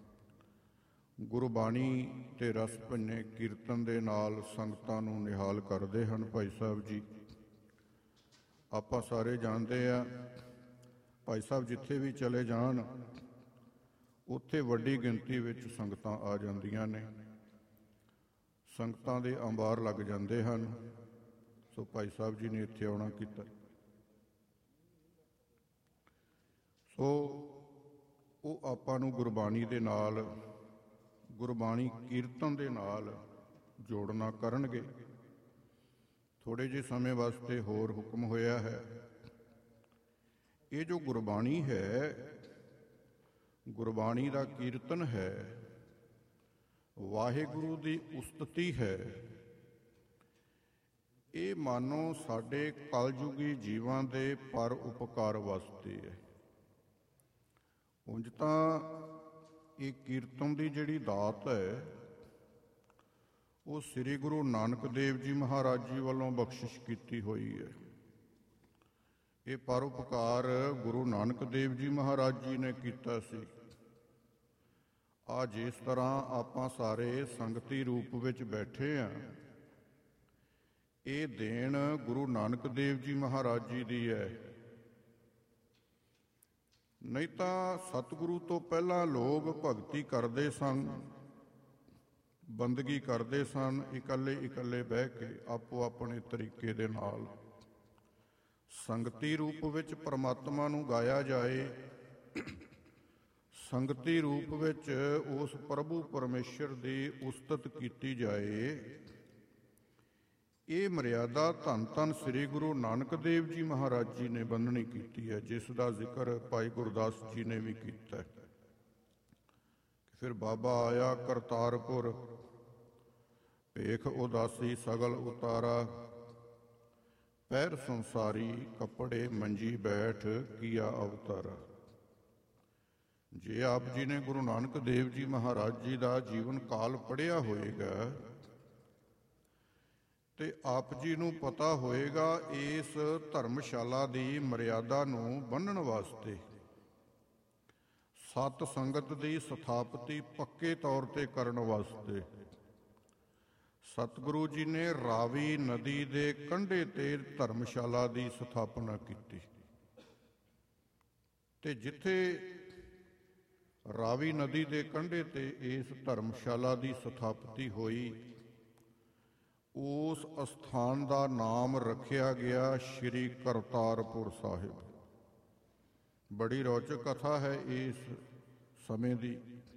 ਗੁਰਬਾਣੀ ਤੇ ਰਸ ਭੰਨੇ ਕੀਰਤਨ ਦੇ ਨਾਲ ਸੰਗਤਾਂ ਨੂੰ ਨਿਹਾਲ ਕਰਦੇ ਹਨ ਭਾਈ ਸਾਹਿਬ ਜੀ। ਆਪਾਂ ਸਾਰੇ ਜਾਣਦੇ ਆ, ਭਾਈ ਸਾਹਿਬ ਜਿੱਥੇ ਵੀ ਚਲੇ ਜਾਣ ਉੱਥੇ ਵੱਡੀ ਗਿਣਤੀ ਵਿੱਚ ਸੰਗਤਾਂ ਆ ਜਾਂਦੀਆਂ ਨੇ, ਸੰਗਤਾਂ ਦੇ ਅੰਬਾਰ ਲੱਗ ਜਾਂਦੇ ਹਨ। ਸੋ ਭਾਈ ਸਾਹਿਬ ਜੀ ਨੇ ਇੱਥੇ ਆਉਣਾ ਕੀਤਾ। ਸੋ ਉਹ ਆਪਾਂ ਨੂੰ ਗੁਰਬਾਣੀ ਦੇ ਨਾਲ, ਗੁਰਬਾਣੀ ਕੀਰਤਨ ਦੇ ਨਾਲ ਜੋੜਨਾ ਕਰਨਗੇ। ਥੋੜ੍ਹੇ ਜਿਹੇ ਸਮੇਂ ਵਾਸਤੇ ਹੋਰ ਹੁਕਮ ਹੋਇਆ ਹੈ। ਇਹ ਜੋ ਗੁਰਬਾਣੀ ਹੈ, ਗੁਰਬਾਣੀ ਦਾ ਕੀਰਤਨ ਹੈ, ਵਾਹਿਗੁਰੂ ਦੀ ਉਸਤਤੀ ਹੈ। ਇਹ ਮਾਨੋ ਸਾਡੇ ਕਲਯੁਗੀ ਜੀਵਾਂ ਦੇ ਪਰ ਉਪਕਾਰ ਵਾਸਤੇ ਹੈ। ਉਂਝ ਤਾਂ ਇਹ ਕੀਰਤਨ ਦੀ ਜਿਹੜੀ ਦਾਤ ਹੈ ਉਹ ਸ੍ਰੀ ਗੁਰੂ ਨਾਨਕ ਦੇਵ ਜੀ ਮਹਾਰਾਜ ਜੀ ਵੱਲੋਂ ਬਖਸ਼ਿਸ਼ ਕੀਤੀ ਹੋਈ ਹੈ। ਇਹ ਪਰਉਪਕਾਰ ਗੁਰੂ ਨਾਨਕ ਦੇਵ ਜੀ ਮਹਾਰਾਜ ਜੀ ਨੇ ਕੀਤਾ ਸੀ। ਆ ਜਿਸ ਤਰ੍ਹਾਂ ਆਪਾਂ ਸਾਰੇ ਸੰਗਤੀ ਰੂਪ ਵਿੱਚ ਬੈਠੇ ਹਾਂ, ਇਹ ਦੇਣ ਗੁਰੂ ਨਾਨਕ ਦੇਵ ਜੀ ਮਹਾਰਾਜ ਜੀ ਦੀ ਹੈ। ਨਹੀਂ ਤਾਂ ਸਤਿਗੁਰੂ ਤੋਂ ਪਹਿਲਾਂ ਲੋਕ ਭਗਤੀ ਕਰਦੇ ਸਨ, ਬੰਦਗੀ ਕਰਦੇ ਸਨ, ਇਕੱਲੇ ਇਕੱਲੇ ਬਹਿ ਕੇ ਆਪੋ ਆਪਣੇ ਤਰੀਕੇ ਦੇ ਨਾਲ। ਸੰਗਤੀ ਰੂਪ ਵਿੱਚ ਪਰਮਾਤਮਾ ਨੂੰ ਗਾਇਆ ਜਾਏ, ਸੰਗਤੀ ਰੂਪ ਵਿੱਚ ਉਸ ਪ੍ਰਭੂ ਪਰਮੇਸ਼ਰ ਦੀ ਉਸਤਤ ਕੀਤੀ ਜਾਏ। ਇਹ ਮਰਿਆਦਾ ਧੰਨ ਧੰਨ ਸ੍ਰੀ ਗੁਰੂ ਨਾਨਕ ਦੇਵ ਜੀ ਮਹਾਰਾਜ ਜੀ ਨੇ ਬੰਨ੍ਹਣੀ ਕੀਤੀ ਹੈ, ਜਿਸ ਦਾ ਜ਼ਿਕਰ ਭਾਈ ਗੁਰਦਾਸ ਜੀ ਨੇ ਵੀ ਕੀਤਾ ਹੈ। ਫਿਰ ਬਾਬਾ ਆਇਆ ਕਰਤਾਰਪੁਰ, ਭੇਖ ਉਦਾਸੀ ਸਗਲ ਉਤਾਰਾ, ਪੈਰ ਸੰਸਾਰੀ ਕੱਪੜੇ ਮੰਜੀ ਬੈਠ ਕੀਆ ਅਵਤਾਰਾ। ਜੇ ਆਪ ਜੀ ਨੇ ਗੁਰੂ ਨਾਨਕ ਦੇਵ ਜੀ ਮਹਾਰਾਜ ਜੀ ਦਾ ਜੀਵਨ ਕਾਲ ਪੜ੍ਹਿਆ ਹੋਏਗਾ ਤੇ ਆਪ ਜੀ ਨੂੰ ਪਤਾ ਹੋਏਗਾ ਇਸ ਧਰਮਸ਼ਾਲਾ ਦੀ ਮਰਿਆਦਾ ਨੂੰ ਬੰਨ੍ਹਣ ਵਾਸਤੇ, ਸਤ ਸੰਗਤ ਦੀ ਸਥਾਪਤੀ ਪੱਕੇ ਤੌਰ ਤੇ ਕਰਨ ਵਾਸਤੇ ਸਤਿਗੁਰੂ ਜੀ ਨੇ ਰਾਵੀ ਨਦੀ ਦੇ ਕੰਢੇ ਤੇ ਧਰਮਸ਼ਾਲਾ ਦੀ ਸਥਾਪਨਾ ਕੀਤੀ। ਤੇ ਜਿੱਥੇ ਰਾਵੀ ਨਦੀ ਦੇ ਕੰਢੇ ਤੇ ਇਸ ਧਰਮਸ਼ਾਲਾ ਦੀ ਸਥਾਪਤੀ ਹੋਈ, ਉਸ ਅਸਥਾਨ ਦਾ ਨਾਮ ਰੱਖਿਆ ਗਿਆ ਸ਼੍ਰੀ ਕਰਤਾਰਪੁਰ ਸਾਹਿਬ। ਬੜੀ ਰੌਚਕ ਕਥਾ ਹੈ ਇਸ ਸਮੇਂ ਦੀ।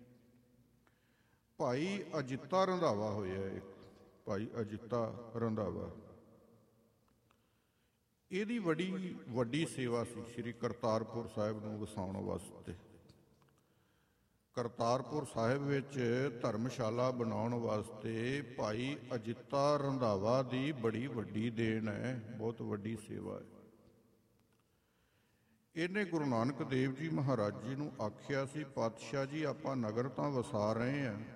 ਭਾਈ ਅਜਿੱਤਾ ਰੰਧਾਵਾ ਹੋਇਆ ਇੱਕ, ਭਾਈ ਅਜਿੱਤਾ ਰੰਧਾਵਾ। ਇਹਦੀ ਬੜੀ ਵੱਡੀ ਸੇਵਾ ਸੀ ਸ਼੍ਰੀ ਕਰਤਾਰਪੁਰ ਸਾਹਿਬ ਨੂੰ ਵਸਾਉਣ ਵਾਸਤੇ। ਕਰਤਾਰਪੁਰ ਸਾਹਿਬ ਵਿੱਚ ਧਰਮਸ਼ਾਲਾ ਬਣਾਉਣ ਵਾਸਤੇ ਭਾਈ ਅਜਿੱਤਾ ਰੰਧਾਵਾ ਦੀ ਬੜੀ ਵੱਡੀ ਦੇਣ ਹੈ, ਬਹੁਤ ਵੱਡੀ ਸੇਵਾ ਹੈ। ਇਹਨੇ ਗੁਰੂ ਨਾਨਕ ਦੇਵ ਜੀ ਮਹਾਰਾਜ ਜੀ ਨੂੰ ਆਖਿਆ ਸੀ, ਪਾਤਸ਼ਾਹ ਜੀ ਆਪਾਂ ਨਗਰ ਤਾਂ ਵਸਾ ਰਹੇ ਹਾਂ,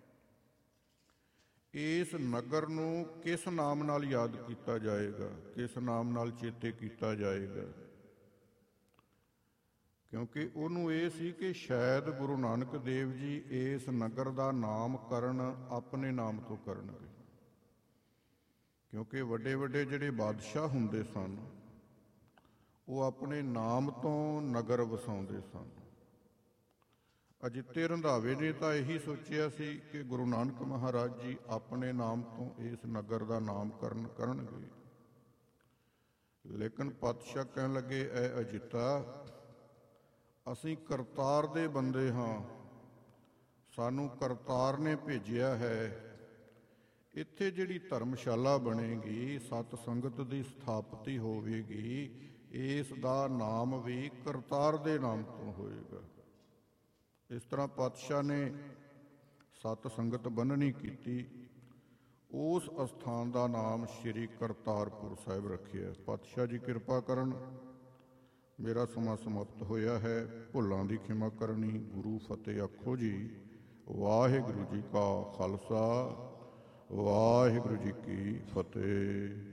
ਇਸ ਨਗਰ ਨੂੰ ਕਿਸ ਨਾਮ ਨਾਲ ਯਾਦ ਕੀਤਾ ਜਾਏਗਾ, ਕਿਸ ਨਾਮ ਨਾਲ ਚੇਤੇ ਕੀਤਾ ਜਾਏਗਾ? ਕਿਉਂਕਿ ਉਹਨੂੰ ਇਹ ਸੀ ਕਿ ਸ਼ਾਇਦ ਗੁਰੂ ਨਾਨਕ ਦੇਵ ਜੀ ਇਸ ਨਗਰ ਦਾ ਨਾਮਕਰਨ ਆਪਣੇ ਨਾਮ ਤੋਂ ਕਰਨਗੇ। ਕਿਉਂਕਿ ਵੱਡੇ ਵੱਡੇ ਜਿਹੜੇ ਬਾਦਸ਼ਾਹ ਹੁੰਦੇ ਸਨ ਉਹ ਆਪਣੇ ਨਾਮ ਤੋਂ ਨਗਰ ਵਸਾਉਂਦੇ ਸਨ। ਅਜਿੱਤੇ ਰੰਧਾਵੇ ਨੇ ਤਾਂ ਇਹੀ ਸੋਚਿਆ ਸੀ ਕਿ ਗੁਰੂ ਨਾਨਕ ਮਹਾਰਾਜ ਜੀ ਆਪਣੇ ਨਾਮ ਤੋਂ ਇਸ ਨਗਰ ਦਾ ਨਾਮਕਰਨ ਕਰਨਗੇ। ਲੇਕਿਨ ਪਾਤਸ਼ਾਹ ਕਹਿਣ ਲੱਗੇ, ਐ ਅਜਿੱਤਾ, ਅਸੀਂ ਕਰਤਾਰ ਦੇ ਬੰਦੇ ਹਾਂ, ਸਾਨੂੰ ਕਰਤਾਰ ਨੇ ਭੇਜਿਆ ਹੈ। ਇੱਥੇ ਜਿਹੜੀ ਧਰਮਸ਼ਾਲਾ ਬਣੇਗੀ, ਸਤ ਸੰਗਤ ਦੀ ਸਥਾਪਤੀ ਹੋਵੇਗੀ, ਇਸ ਦਾ ਨਾਮ ਵੀ ਕਰਤਾਰ ਦੇ ਨਾਮ ਤੋਂ ਹੋਏਗਾ। ਇਸ ਤਰ੍ਹਾਂ ਪਾਤਸ਼ਾਹ ਨੇ ਸਤ ਸੰਗਤ ਬੰਨ੍ਹਣੀ ਕੀਤੀ, ਉਸ ਅਸਥਾਨ ਦਾ ਨਾਮ ਸ਼੍ਰੀ ਕਰਤਾਰਪੁਰ ਸਾਹਿਬ ਰੱਖਿਆ। ਪਾਤਸ਼ਾਹ ਜੀ ਕਿਰਪਾ ਕਰਨ। ਮੇਰਾ ਸਮਾਂ ਸਮਾਪਤ ਹੋਇਆ ਹੈ। ਭੁੱਲਾਂ ਦੀ ਖਿਮਾ ਕਰਨੀ। ਗੁਰੂ ਫਤਿਹ ਆਖੋ ਜੀ। ਵਾਹਿਗੁਰੂ ਜੀ ਕਾ ਖਾਲਸਾ, ਵਾਹਿਗੁਰੂ ਜੀ ਕੀ ਫਤਿਹ।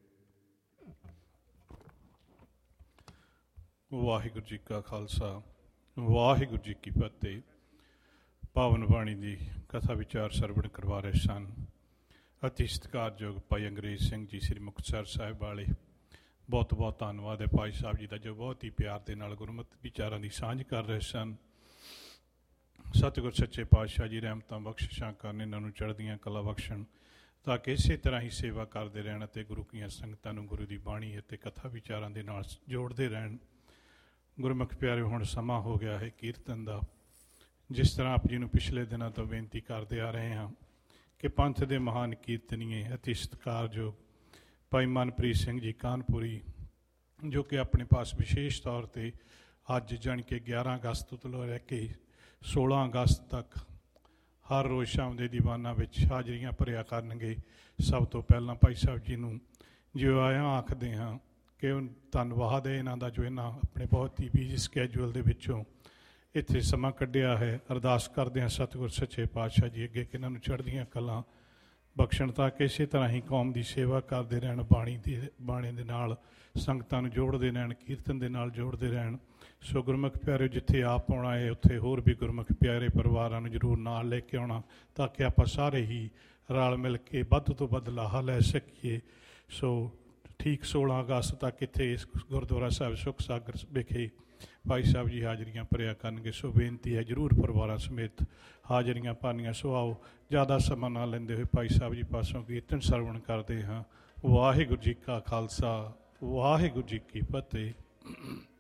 ਵਾਹਿਗੁਰੂ ਜੀ ਕਾ ਖਾਲਸਾ, ਵਾਹਿਗੁਰੂ ਜੀ ਕੀ ਫਤਿਹ। ਪਾਵਨ ਬਾਣੀ ਦੀ ਕਥਾ ਵਿਚਾਰ ਸਰਵਣ ਕਰਵਾ ਰਹੇ ਸਨ ਅਤੀ ਸਤਿਕਾਰਯੋਗ ਭਾਈ ਅੰਗਰੇਜ਼ ਸਿੰਘ ਜੀ ਸ੍ਰੀ ਮੁਕਤਸਰ ਸਾਹਿਬ ਵਾਲੇ। ਬਹੁਤ ਬਹੁਤ ਧੰਨਵਾਦ ਹੈ ਭਾਈ ਸਾਹਿਬ ਜੀ ਦਾ, ਜੋ ਬਹੁਤ ਹੀ ਪਿਆਰ ਦੇ ਨਾਲ ਗੁਰਮਤਿ ਵਿਚਾਰਾਂ ਦੀ ਸਾਂਝ ਕਰ ਰਹੇ ਸਨ। ਸਤਿਗੁਰ ਸੱਚੇ ਪਾਤਸ਼ਾਹ ਜੀ ਰਹਿਮਤਾਂ ਬਖਸ਼ਿਸ਼ਾਂ ਕਰਨ, ਇਹਨਾਂ ਨੂੰ ਚੜ੍ਹਦੀਆਂ ਕਲਾ ਬਖਸ਼ਣ, ਤਾਂ ਕਿ ਇਸੇ ਤਰ੍ਹਾਂ ਹੀ ਸੇਵਾ ਕਰਦੇ ਰਹਿਣ ਅਤੇ ਗੁਰੂ ਕੀਆਂ ਸੰਗਤਾਂ ਨੂੰ ਗੁਰੂ ਦੀ ਬਾਣੀ ਅਤੇ ਕਥਾ ਵਿਚਾਰਾਂ ਦੇ ਨਾਲ ਜੋੜਦੇ ਰਹਿਣ। ਗੁਰਮੁਖ ਪਿਆਰੇ, ਹੁਣ ਸਮਾਂ ਹੋ ਗਿਆ ਹੈ ਕੀਰਤਨ ਦਾ। ਜਿਸ ਤਰ੍ਹਾਂ ਆਪ ਜੀ ਨੂੰ ਪਿਛਲੇ ਦਿਨਾਂ ਤੋਂ ਬੇਨਤੀ ਕਰਦੇ ਆ ਰਹੇ ਹਾਂ ਕਿ ਪੰਥ ਦੇ ਮਹਾਨ ਕੀਰਤਨੀਏ ਅਤੀ ਸਤਿਕਾਰਯੋਗ ਭਾਈ ਮਨਪ੍ਰੀਤ ਸਿੰਘ ਜੀ ਕਾਨਪੁਰੀ, ਜੋ ਕਿ ਆਪਣੇ ਪਾਸ ਵਿਸ਼ੇਸ਼ ਤੌਰ 'ਤੇ ਅੱਜ ਜਾਣੀ ਕਿ ਗਿਆਰਾਂ ਅਗਸਤ ਤੋਂ ਲੈ ਕੇ ਸੋਲਾਂ ਅਗਸਤ ਤੱਕ ਹਰ ਰੋਜ਼ ਸ਼ਾਮ ਦੇ ਦੀਵਾਨਾਂ ਵਿੱਚ ਹਾਜ਼ਰੀਆਂ ਭਰਿਆ ਕਰਨਗੇ। ਸਭ ਤੋਂ ਪਹਿਲਾਂ ਭਾਈ ਸਾਹਿਬ ਜੀ ਨੂੰ ਜਿਉ ਆਇਆਂ ਆਖਦੇ ਹਾਂ ਕਿ ਧੰਨਵਾਦ ਹੈ ਇਹਨਾਂ ਦਾ, ਜੋ ਇਹਨਾਂ ਆਪਣੇ ਬਹੁਤ ਹੀ ਬਿਜ਼ੀ ਸਕੈਜੂਅਲ ਦੇ ਵਿੱਚੋਂ ਇੱਥੇ ਸਮਾਂ ਕੱਢਿਆ ਹੈ। ਅਰਦਾਸ ਕਰਦੇ ਹਾਂ ਸਤਿਗੁਰ ਸੱਚੇ ਪਾਤਸ਼ਾਹ ਜੀ ਅੱਗੇ ਕਿ ਇਹਨਾਂ ਨੂੰ ਚੜ੍ਹਦੀਆਂ ਕਲਾਂ ਬਖਸ਼ਣ, ਤਾਂ ਕਿ ਇਸੇ ਤਰ੍ਹਾਂ ਹੀ ਕੌਮ ਦੀ ਸੇਵਾ ਕਰਦੇ ਰਹਿਣ, ਬਾਣੀ ਦੀ ਬਾਣੀ ਦੇ ਨਾਲ ਸੰਗਤਾਂ ਨੂੰ ਜੋੜਦੇ ਰਹਿਣ, ਕੀਰਤਨ ਦੇ ਨਾਲ ਜੋੜਦੇ ਰਹਿਣ। ਸੋ ਗੁਰਮੁਖ ਪਿਆਰੇ, ਜਿੱਥੇ ਆਪ ਆਉਣਾ ਹੈ ਉੱਥੇ ਹੋਰ ਵੀ ਗੁਰਮੁਖ ਪਿਆਰੇ ਪਰਿਵਾਰਾਂ ਨੂੰ ਜ਼ਰੂਰ ਨਾਲ ਲੈ ਕੇ ਆਉਣਾ, ਤਾਂ ਕਿ ਆਪਾਂ ਸਾਰੇ ਹੀ ਰਲ ਮਿਲ ਕੇ ਵੱਧ ਤੋਂ ਵੱਧ ਲਾਹਾ ਲੈ ਸਕੀਏ। ਸੋ ਠੀਕ ਸੋਲਾਂ ਅਗਸਤ ਤੱਕ ਇੱਥੇ ਇਸ ਗੁਰਦੁਆਰਾ ਸਾਹਿਬ ਸੁੱਖ ਸਾਗਰ ਵਿਖੇ ਭਾਈ ਸਾਹਿਬ ਜੀ ਹਾਜ਼ਰੀਆਂ ਭਰਿਆ ਕਰਨਗੇ। ਸੋ ਬੇਨਤੀ ਹੈ ਜ਼ਰੂਰ ਪਰਿਵਾਰਾਂ ਸਮੇਤ ਹਾਜ਼ਰੀਆਂ ਭਰਨੀਆਂ। ਸੋ ਆਓ ਜ਼ਿਆਦਾ ਸਮਾਂ ਨਾ ਲੈਂਦੇ ਹੋਏ ਭਾਈ ਸਾਹਿਬ ਜੀ ਪਾਸੋਂ ਕੀਰਤਨ ਸਰਵਣ ਕਰਦੇ ਹਾਂ। ਵਾਹਿਗੁਰੂ ਜੀ ਕਾ ਖਾਲਸਾ, ਵਾਹਿਗੁਰੂ ਜੀ ਕੀ ਫਤਿਹ।